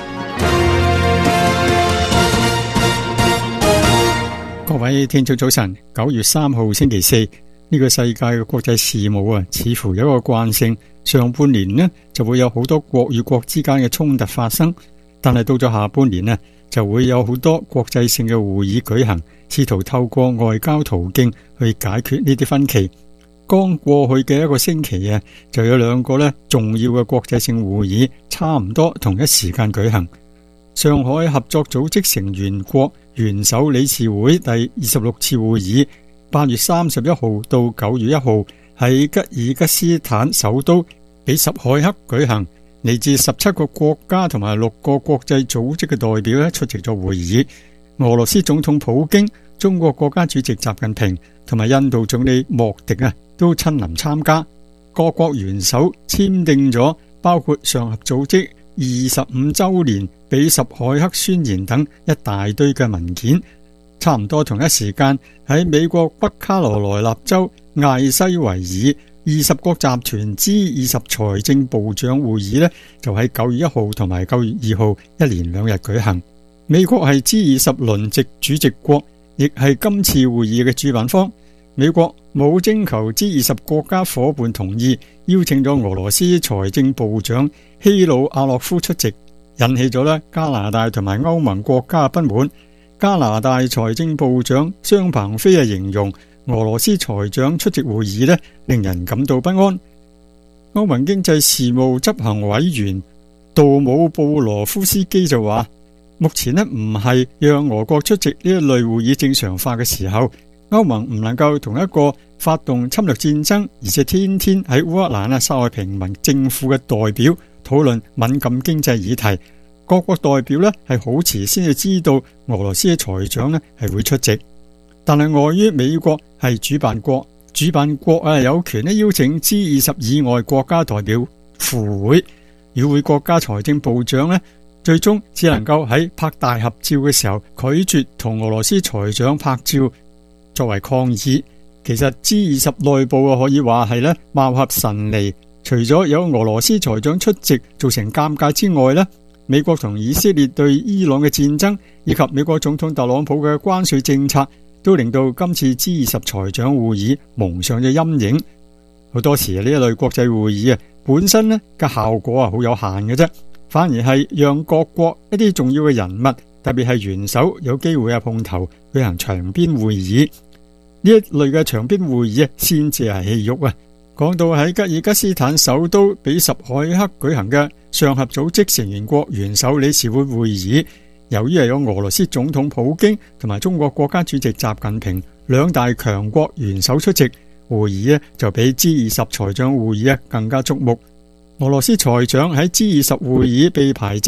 各位聽眾早晨，九月三號星期四，呢、這個世界嘅國際事務啊，似乎有一個慣性，上半年呢就會有好多國與國之間嘅衝突發生，但係到咗下半年呢，就會有好多國際性嘅會議舉行，試圖透過外交途徑去解決呢啲分歧。剛過去嘅一個星期啊，就有兩個咧重要嘅國際性會議，差唔多同一時間舉行。上海合作組織成員國元首理事會第二十六次會議，八月三十一號到九月一號喺吉爾吉斯坦首都比什凱克舉行。嚟自十七個國家同埋六個國際組織嘅代表咧出席咗會議。俄羅斯總統普京、中國國家主席習近平同埋印度總理莫迪啊，都親臨參加。各國元首簽訂咗包括上合組織二十五週年比什凱克宣言等一大堆嘅文件。差唔多同一時間喺美國北卡羅來納州艾西維爾二十國集團 G 二十財政部長會議呢，就喺九月一號同埋九月二號一連兩日舉行。美國係 G 二十輪值主席國，亦係今次會議嘅主辦方。美國冇徵求 G 二十國家伙伴同意，邀請咗俄羅斯財政部長希魯阿洛夫出席，引起咗咧加拿大同埋歐盟國家嘅不滿。加拿大財政部長商鵬飛啊形容俄羅斯財長出席會議咧，令人感到不安。歐盟經濟事務執行委員杜姆布羅夫斯基就話，目前咧唔係讓俄國出席呢一類會議正常化嘅時候。歐盟唔能夠同一個發動侵略戰爭，而且天天喺烏克蘭啊殺害平民政府嘅代表討論敏感經濟議題。各國代表呢係好遲先至知道俄羅斯嘅財長呢係會出席，但係礙於美國係主辦國，主辦國啊有權咧邀請 G 二十以外國家代表赴會，與會國家財政部長呢最終只能夠喺拍大合照嘅時候拒絕同俄羅斯財長拍照。作為抗議，其實 G 二十內部啊可以話係咧貌合神離，除咗有俄羅斯財長出席造成尷尬之外咧，美國同以色列對伊朗嘅戰爭以及美國總統特朗普嘅關稅政策，都令到今次 G 二十財長會議蒙上咗陰影。好多時呢一類國際會議啊，本身咧嘅效果啊好有限嘅啫，反而係讓各國一啲重要嘅人物，特別係元首有機會啊碰頭舉行場邊會議。呢一類嘅場邊會議啊，先至係戲肉啊！講到喺吉爾吉斯坦首都比什凱克舉行嘅上合組織成員國元首理事會會議，由於係有俄羅斯總統普京同埋中國國家主席習近平兩大強國元首出席，會議咧就比 G 二十財長會議啊更加矚目。俄羅斯財長喺 G 二十會議被排擠，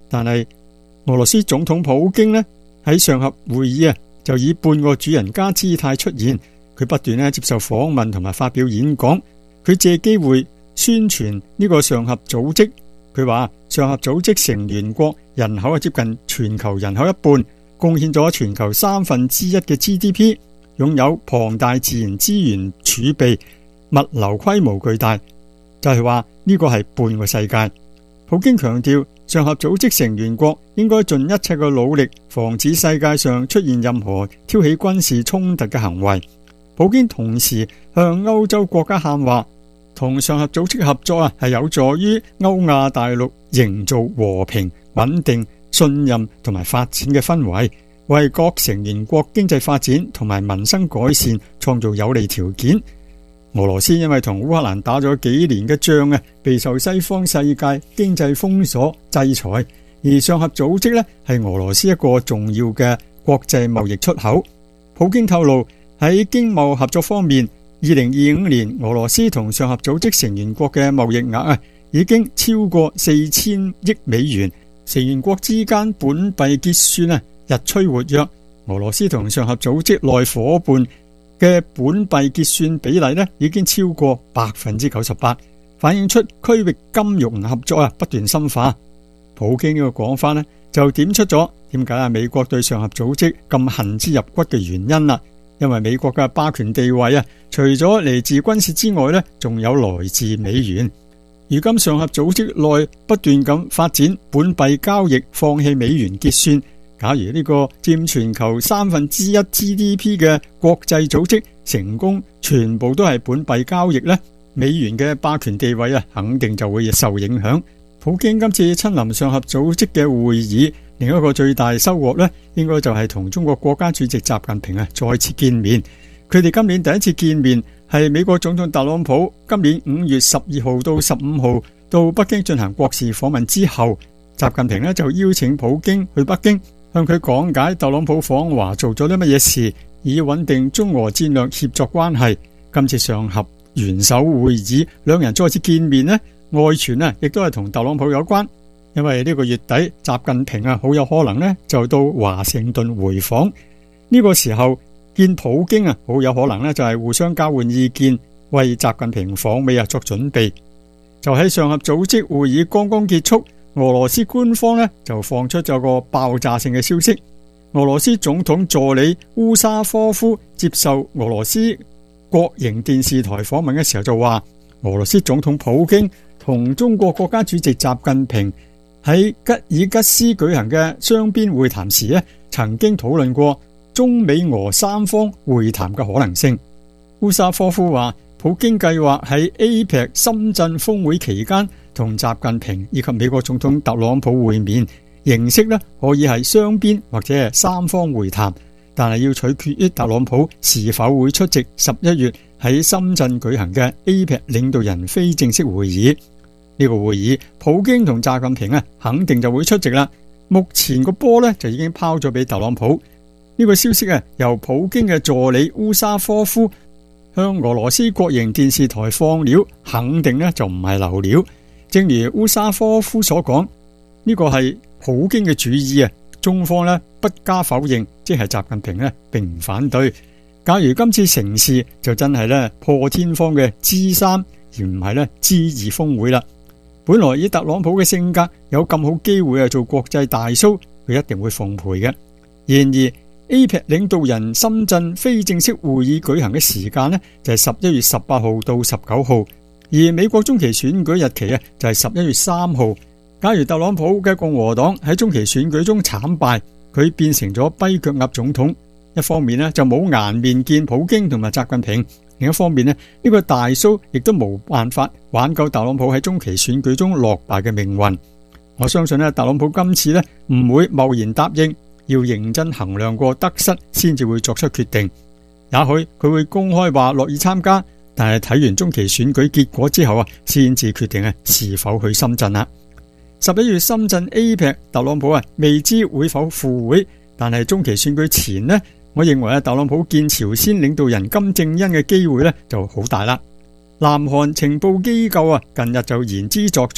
但係俄羅斯總統普京呢，喺上合會議啊，就以半個主人家姿態出現，佢不斷咧接受訪問同埋發表演講，佢借機會宣傳呢個上合組織。佢話上合組織成員國人口係接近全球人口一半，貢獻咗全球三分之一嘅 G D P， 擁有龐大自然資源儲備，物流規模巨大，就係話呢個係半個世界。普京強調上合組織成員國應該盡一切嘅努力，防止世界上出現任何挑起軍事衝突嘅行為。普京同時向歐洲國家喊話，同上合組織合作啊，係有助於歐亞大陸營造和平、穩定、信任同埋發展嘅氛圍，為各成員國經濟發展同埋民生改善創造有利條件。俄羅斯因為同烏克蘭打咗幾年嘅仗啊，備受西方世界經濟封鎖制裁，而上合組織呢係俄羅斯一個重要嘅國際貿易出口。普京透露喺經貿合作方面，二零二五年俄羅斯同上合組織成員國嘅貿易額啊，已經超過四千億美元，成員國之間本幣結算啊日趨活躍。俄羅斯同上合組織內夥伴嘅本幣結算比例呢，已經超過百分之九十八，反映出區域金融合作啊不斷深化。普京呢個講法呢，就點出咗點解啊美國對上合組織咁恨之入骨嘅原因啦。因為美國嘅霸權地位啊，除咗嚟自軍事之外呢，仲有來自美元。如今上合組織內不斷咁發展本幣交易，放棄美元結算。假如呢個佔全球三分之一 G D P 嘅國際組織成功全部都係本幣交易呢，美元嘅霸權地位啊，肯定就會受影響。普京今次親臨上合組織嘅會議，另一個最大收穫呢，應該就係同中國國家主席習近平啊再次見面。佢哋今年第一次見面係美國總統特朗普今年五月十二號到十五號到北京進行國事訪問之後，習近平呢就邀請普京去北京，向佢講解特朗普訪華做咗啲乜嘢事，以穩定中俄戰略協作關係。今次上合元首會議，兩人再次見面呢，外傳啊亦都係同特朗普有關，因為呢個月底習近平啊好有可能呢就到華盛頓回訪，呢個時候見普京啊好有可能呢就係互相交換意見，為習近平訪美啊作準備。就喺上合組織會議剛剛結束，俄羅斯官方呢就放出咗個爆炸性嘅消息。俄羅斯總統助理烏沙科夫接受俄羅斯國營電視台訪問嘅時候就話，俄羅斯總統普京同中國國家主席習近平喺吉爾吉斯舉行嘅雙邊會談時呢，曾經討論過中美俄三方會談嘅可能性。烏沙科夫話，普京計劃喺 A P E C 深圳峰會期間同習近平以及美國總統特朗普會面，形式呢可以係雙邊或者係三方會談，但係要取決於特朗普是否會出席十一月喺深圳舉行嘅 A P E C 領導人非正式會議。呢個會議，普京同習近平啊肯定就會出席啦。目前個波呢就已經拋咗俾特朗普。呢個消息啊由普京嘅助理烏沙科夫向俄羅斯國營電視台放料，肯定呢就唔係流料。正如烏沙科夫所講，呢個係普京嘅主意啊，中方呢不加否認，即係習近平呢並唔反對。假如今次成事，就真係呢破天荒嘅 G 三，而唔係呢 G 二峰會啦。本來以特朗普嘅性格，有咁好機會啊做國際大 show， 佢一定會奉陪嘅。然而 A P E C 領導人深圳非正式會議舉行嘅時間呢，就係十一月十八號到十九號，而美國中期選舉日期啊就係十一月三號。假如特朗普嘅共和黨喺中期選舉中慘敗，佢變成咗跛腳鴨總統，一方面呢就冇顏面見普京同埋習近平，另一方面呢，呢個大 show 亦都冇辦法挽救特朗普喺中期選舉中落敗嘅命運。我相信呢，特朗普今次呢唔會貿然答應，要認真衡量過得失先至會作出決定。也許佢會公開話樂意參加，但係睇完中期選舉結果之後啊，先至決定啊是否去深圳啦。十一月深圳 A P E C， 特朗普啊未知會否赴會，但係中期選舉前呢，我認為啊特朗普見朝鮮領導人金正恩嘅機會呢就好大啦。南韓情報機構啊近日就言之鑿鑿，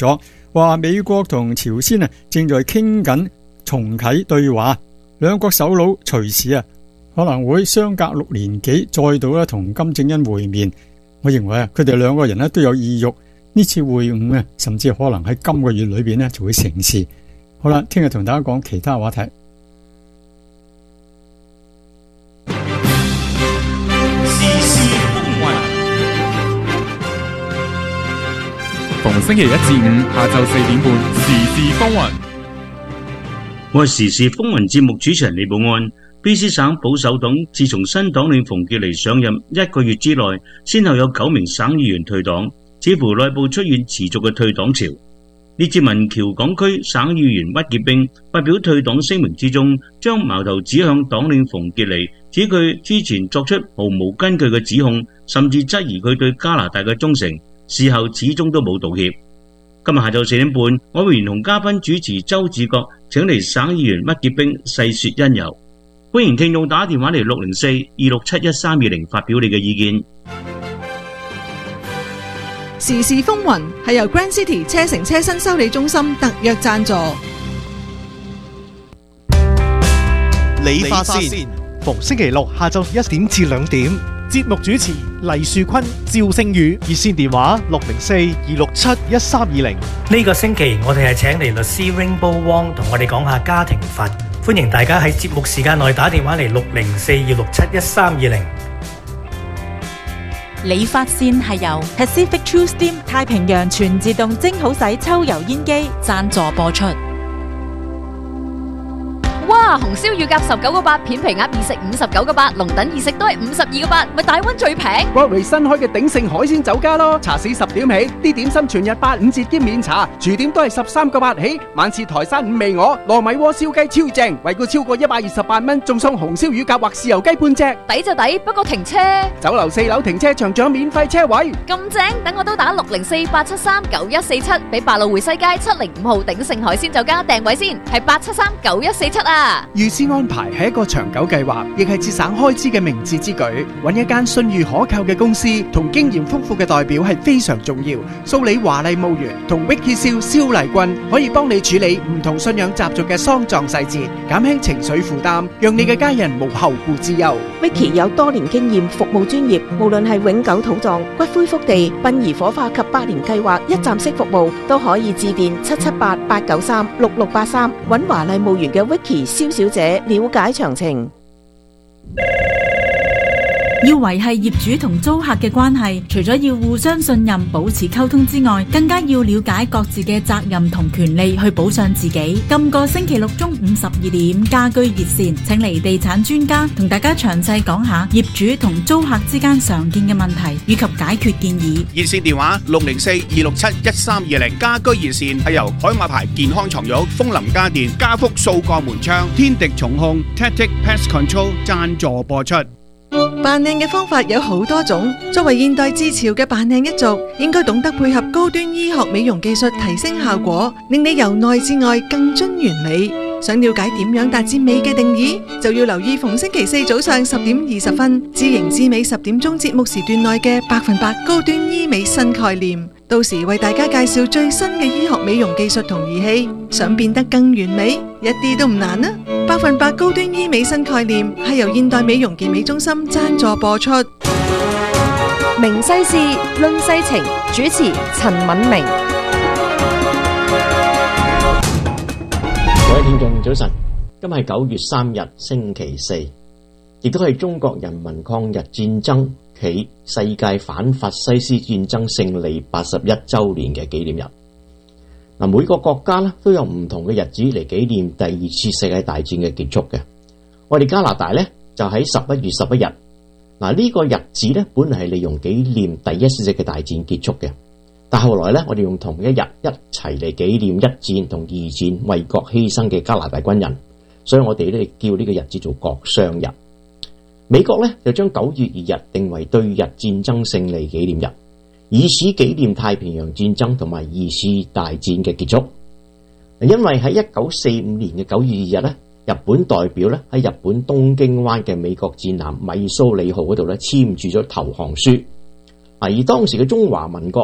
話美國同朝鮮啊正在傾緊重啟對話，兩國首腦隨時啊可能會相隔六年幾再度咧同金正恩會面。我認為啊，佢哋兩個人咧都有意欲呢次會晤啊，甚至可能喺今個月裏邊咧就會成事。好啦，聽日同大家講其他話題。 時事風雲，逢星期一至五下晝四點半，時事風雲。 我係時事風雲節目主持人李寶安。B C 省保守黨自從新黨領馮傑尼上任一個月之內，先後有九名省議員退黨，似乎內部出現持續嘅退黨潮。列治文橋港區省議員屈傑兵發表退黨聲明之中，將矛頭指向黨領馮傑尼，指佢之前作出毫無根據嘅指控，甚至質疑佢對加拿大嘅忠誠，事後始終都冇道歉。今日下晝四點半，我會連同嘉賓主持周志國請嚟省議員屈傑兵細說因由。歡迎聽眾打電話嚟六零四二六七一三二零發表你嘅意見。 時事風雲係由 Grand City 車城車身修理中心特約贊助。 理髮線，逢星期六下晝一點至兩點。節目主持黎樹坤、趙星宇，熱線電話六零四二六七一三二零。 呢個星期我哋係請嚟律師 Rainbow Wong 同我哋講下家庭法。歡迎大家喺節目時間內打電話嚟六零四二六七一三二零。 理髮線係由 Pacific True Steam 太平洋全自動蒸好洗抽油煙機贊助播出。 哇！紅燒乳鴿十九個八，片皮鴨二食五十九個八，龍躉二食都係五十二個八，咪大溫最平。 Broadway 新開嘅鼎盛海鮮酒家咯，茶市十點起，啲點心全日八五折兼免茶，廚點都係十三個八起。晚市台山五味鵝、糯米鍋燒雞超正，惠顧超過一百二十八蚊，仲送紅燒乳鴿或豉油雞半隻。 抵就抵，不過停車。 酒樓四樓停車場仲有免費車位。 咁正，等我都打六零四八七三九一四七，俾百老匯西街七零五號鼎盛海鮮酒家訂位先，係八七三九一四七啊。 預先安排係一個長久計劃，亦係節省開支嘅明智之舉。揾一間信譽可靠嘅公司同經驗豐富嘅代表係非常重要。蘇里華麗墓園同 Vicky 蕭蕭麗君可以幫你處理唔同信仰習俗嘅喪葬細節，減輕情緒負擔，讓你嘅家人無後顧之憂。 Vicky 有多年經驗，服務專業，無論係永久土葬、骨灰福地、殯儀火化及百年計劃一站式服務，都可以致電七七八八九三六六八三，揾華麗墓園嘅 Vicky 蕭小姐了解詳情。 要維繫業主同租客嘅關係，除咗要互相信任、保持溝通之外，更加要了解各自嘅責任同權利，去保障自己。今個星期六中午十二點，家居熱線請嚟地產專家同大家詳細講下業主同租客之間常見嘅問題以及解決建議。 熱線電話六零四二六七一三二零。家居熱線係由海馬牌健康床褥、風林家電、家福掃鋼門窗、天敵重控、Tactic Pest Control 贊助播出。 扮靚嘅方法有好多種，作為現代之潮嘅扮靚一族，應該懂得配合高端醫學美容技術提升效果，令你由內至外更臻完美。想了解點樣達至美嘅定義，就要留意逢星期四早上十點二十分，知型知美十點鐘節目時段內嘅百分百高端醫美新概念。到時為大家介紹最新嘅醫學美容技術同儀器，想變得更完美，一啲都唔難啊！百分百高端醫美新概念係由現代美容健美中心贊助播出。 明世事論世情，主持陳敏明。 各位聽眾早晨，今日係九月三日星期四，亦都係中國人民抗日戰爭暨世界反法西斯戰爭勝利八十一周年嘅紀念日。嗱，每個國家咧都有唔同嘅日子嚟紀念第二次世界大戰嘅結束嘅。我哋加拿大咧就喺十一月十一日。嗱，呢個日子咧本嚟係利用紀念第一次世界大戰結束嘅，但後來咧我哋用同一日一齊嚟紀念一戰同二戰為國犧牲嘅加拿大軍人，所以我哋咧叫呢個日子做國殤日。美國咧就將九月二日定為對日戰爭勝利紀念日，以此紀念太平洋戰爭同埋二次大戰嘅結束。因為喺一九四五年嘅九月二日咧，日本代表咧喺日本東京灣嘅美國戰艦米蘇里號嗰度咧簽署咗投降書。而當時嘅中華民國咧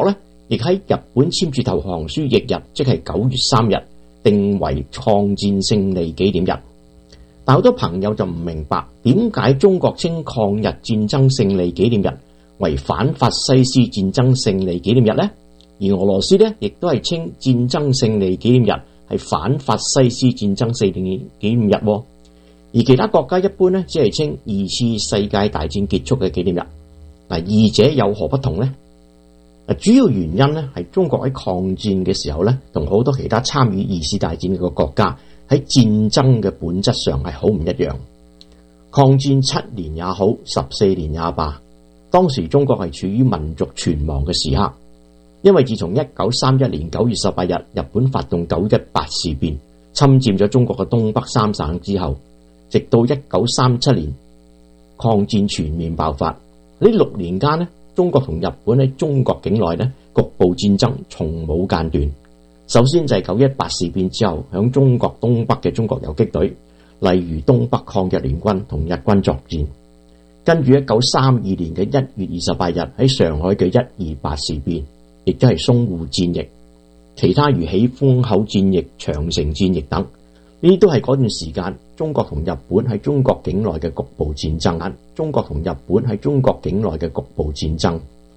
亦喺日本簽署投降書翌日，即係九月三日，定為抗戰勝利紀念日。但好多朋友就唔明白點解中國稱抗日戰爭勝利紀念日為反法西斯戰爭勝利紀念日呢？而俄羅斯呢，亦都係稱戰爭勝利紀念日係反法西斯戰爭勝利紀念日。而其他國家一般呢，只係稱二次世界大戰結束嘅紀念日。嗱，二者有何不同呢？主要原因呢，係中國喺抗戰嘅時候呢，同好多其他參與二次大戰嘅國家喺戰爭嘅本質上係好唔一樣。抗戰七年也好，十四年也罷，當時中國係處於民族存亡嘅時刻。因為自從一九三一年九月十八日日本發動九一八事變，侵佔咗中國嘅東北三省之後，直到一九三七年抗戰全面爆發，呢六年間呢，中國同日本喺中國境內呢局部戰爭從冇間斷。首先就係九一八事變之後，響中國東北嘅中國游擊隊，例如東北抗日聯軍同日軍作戰。跟住一九三二年嘅一月二十八日喺上海嘅一二八事變，亦都係淞滬戰役，其他如起風口戰役、長城戰役等，呢啲都係嗰段時間中國同日本喺中國境內嘅局部戰爭。中國同日本喺中國境內嘅局部戰爭。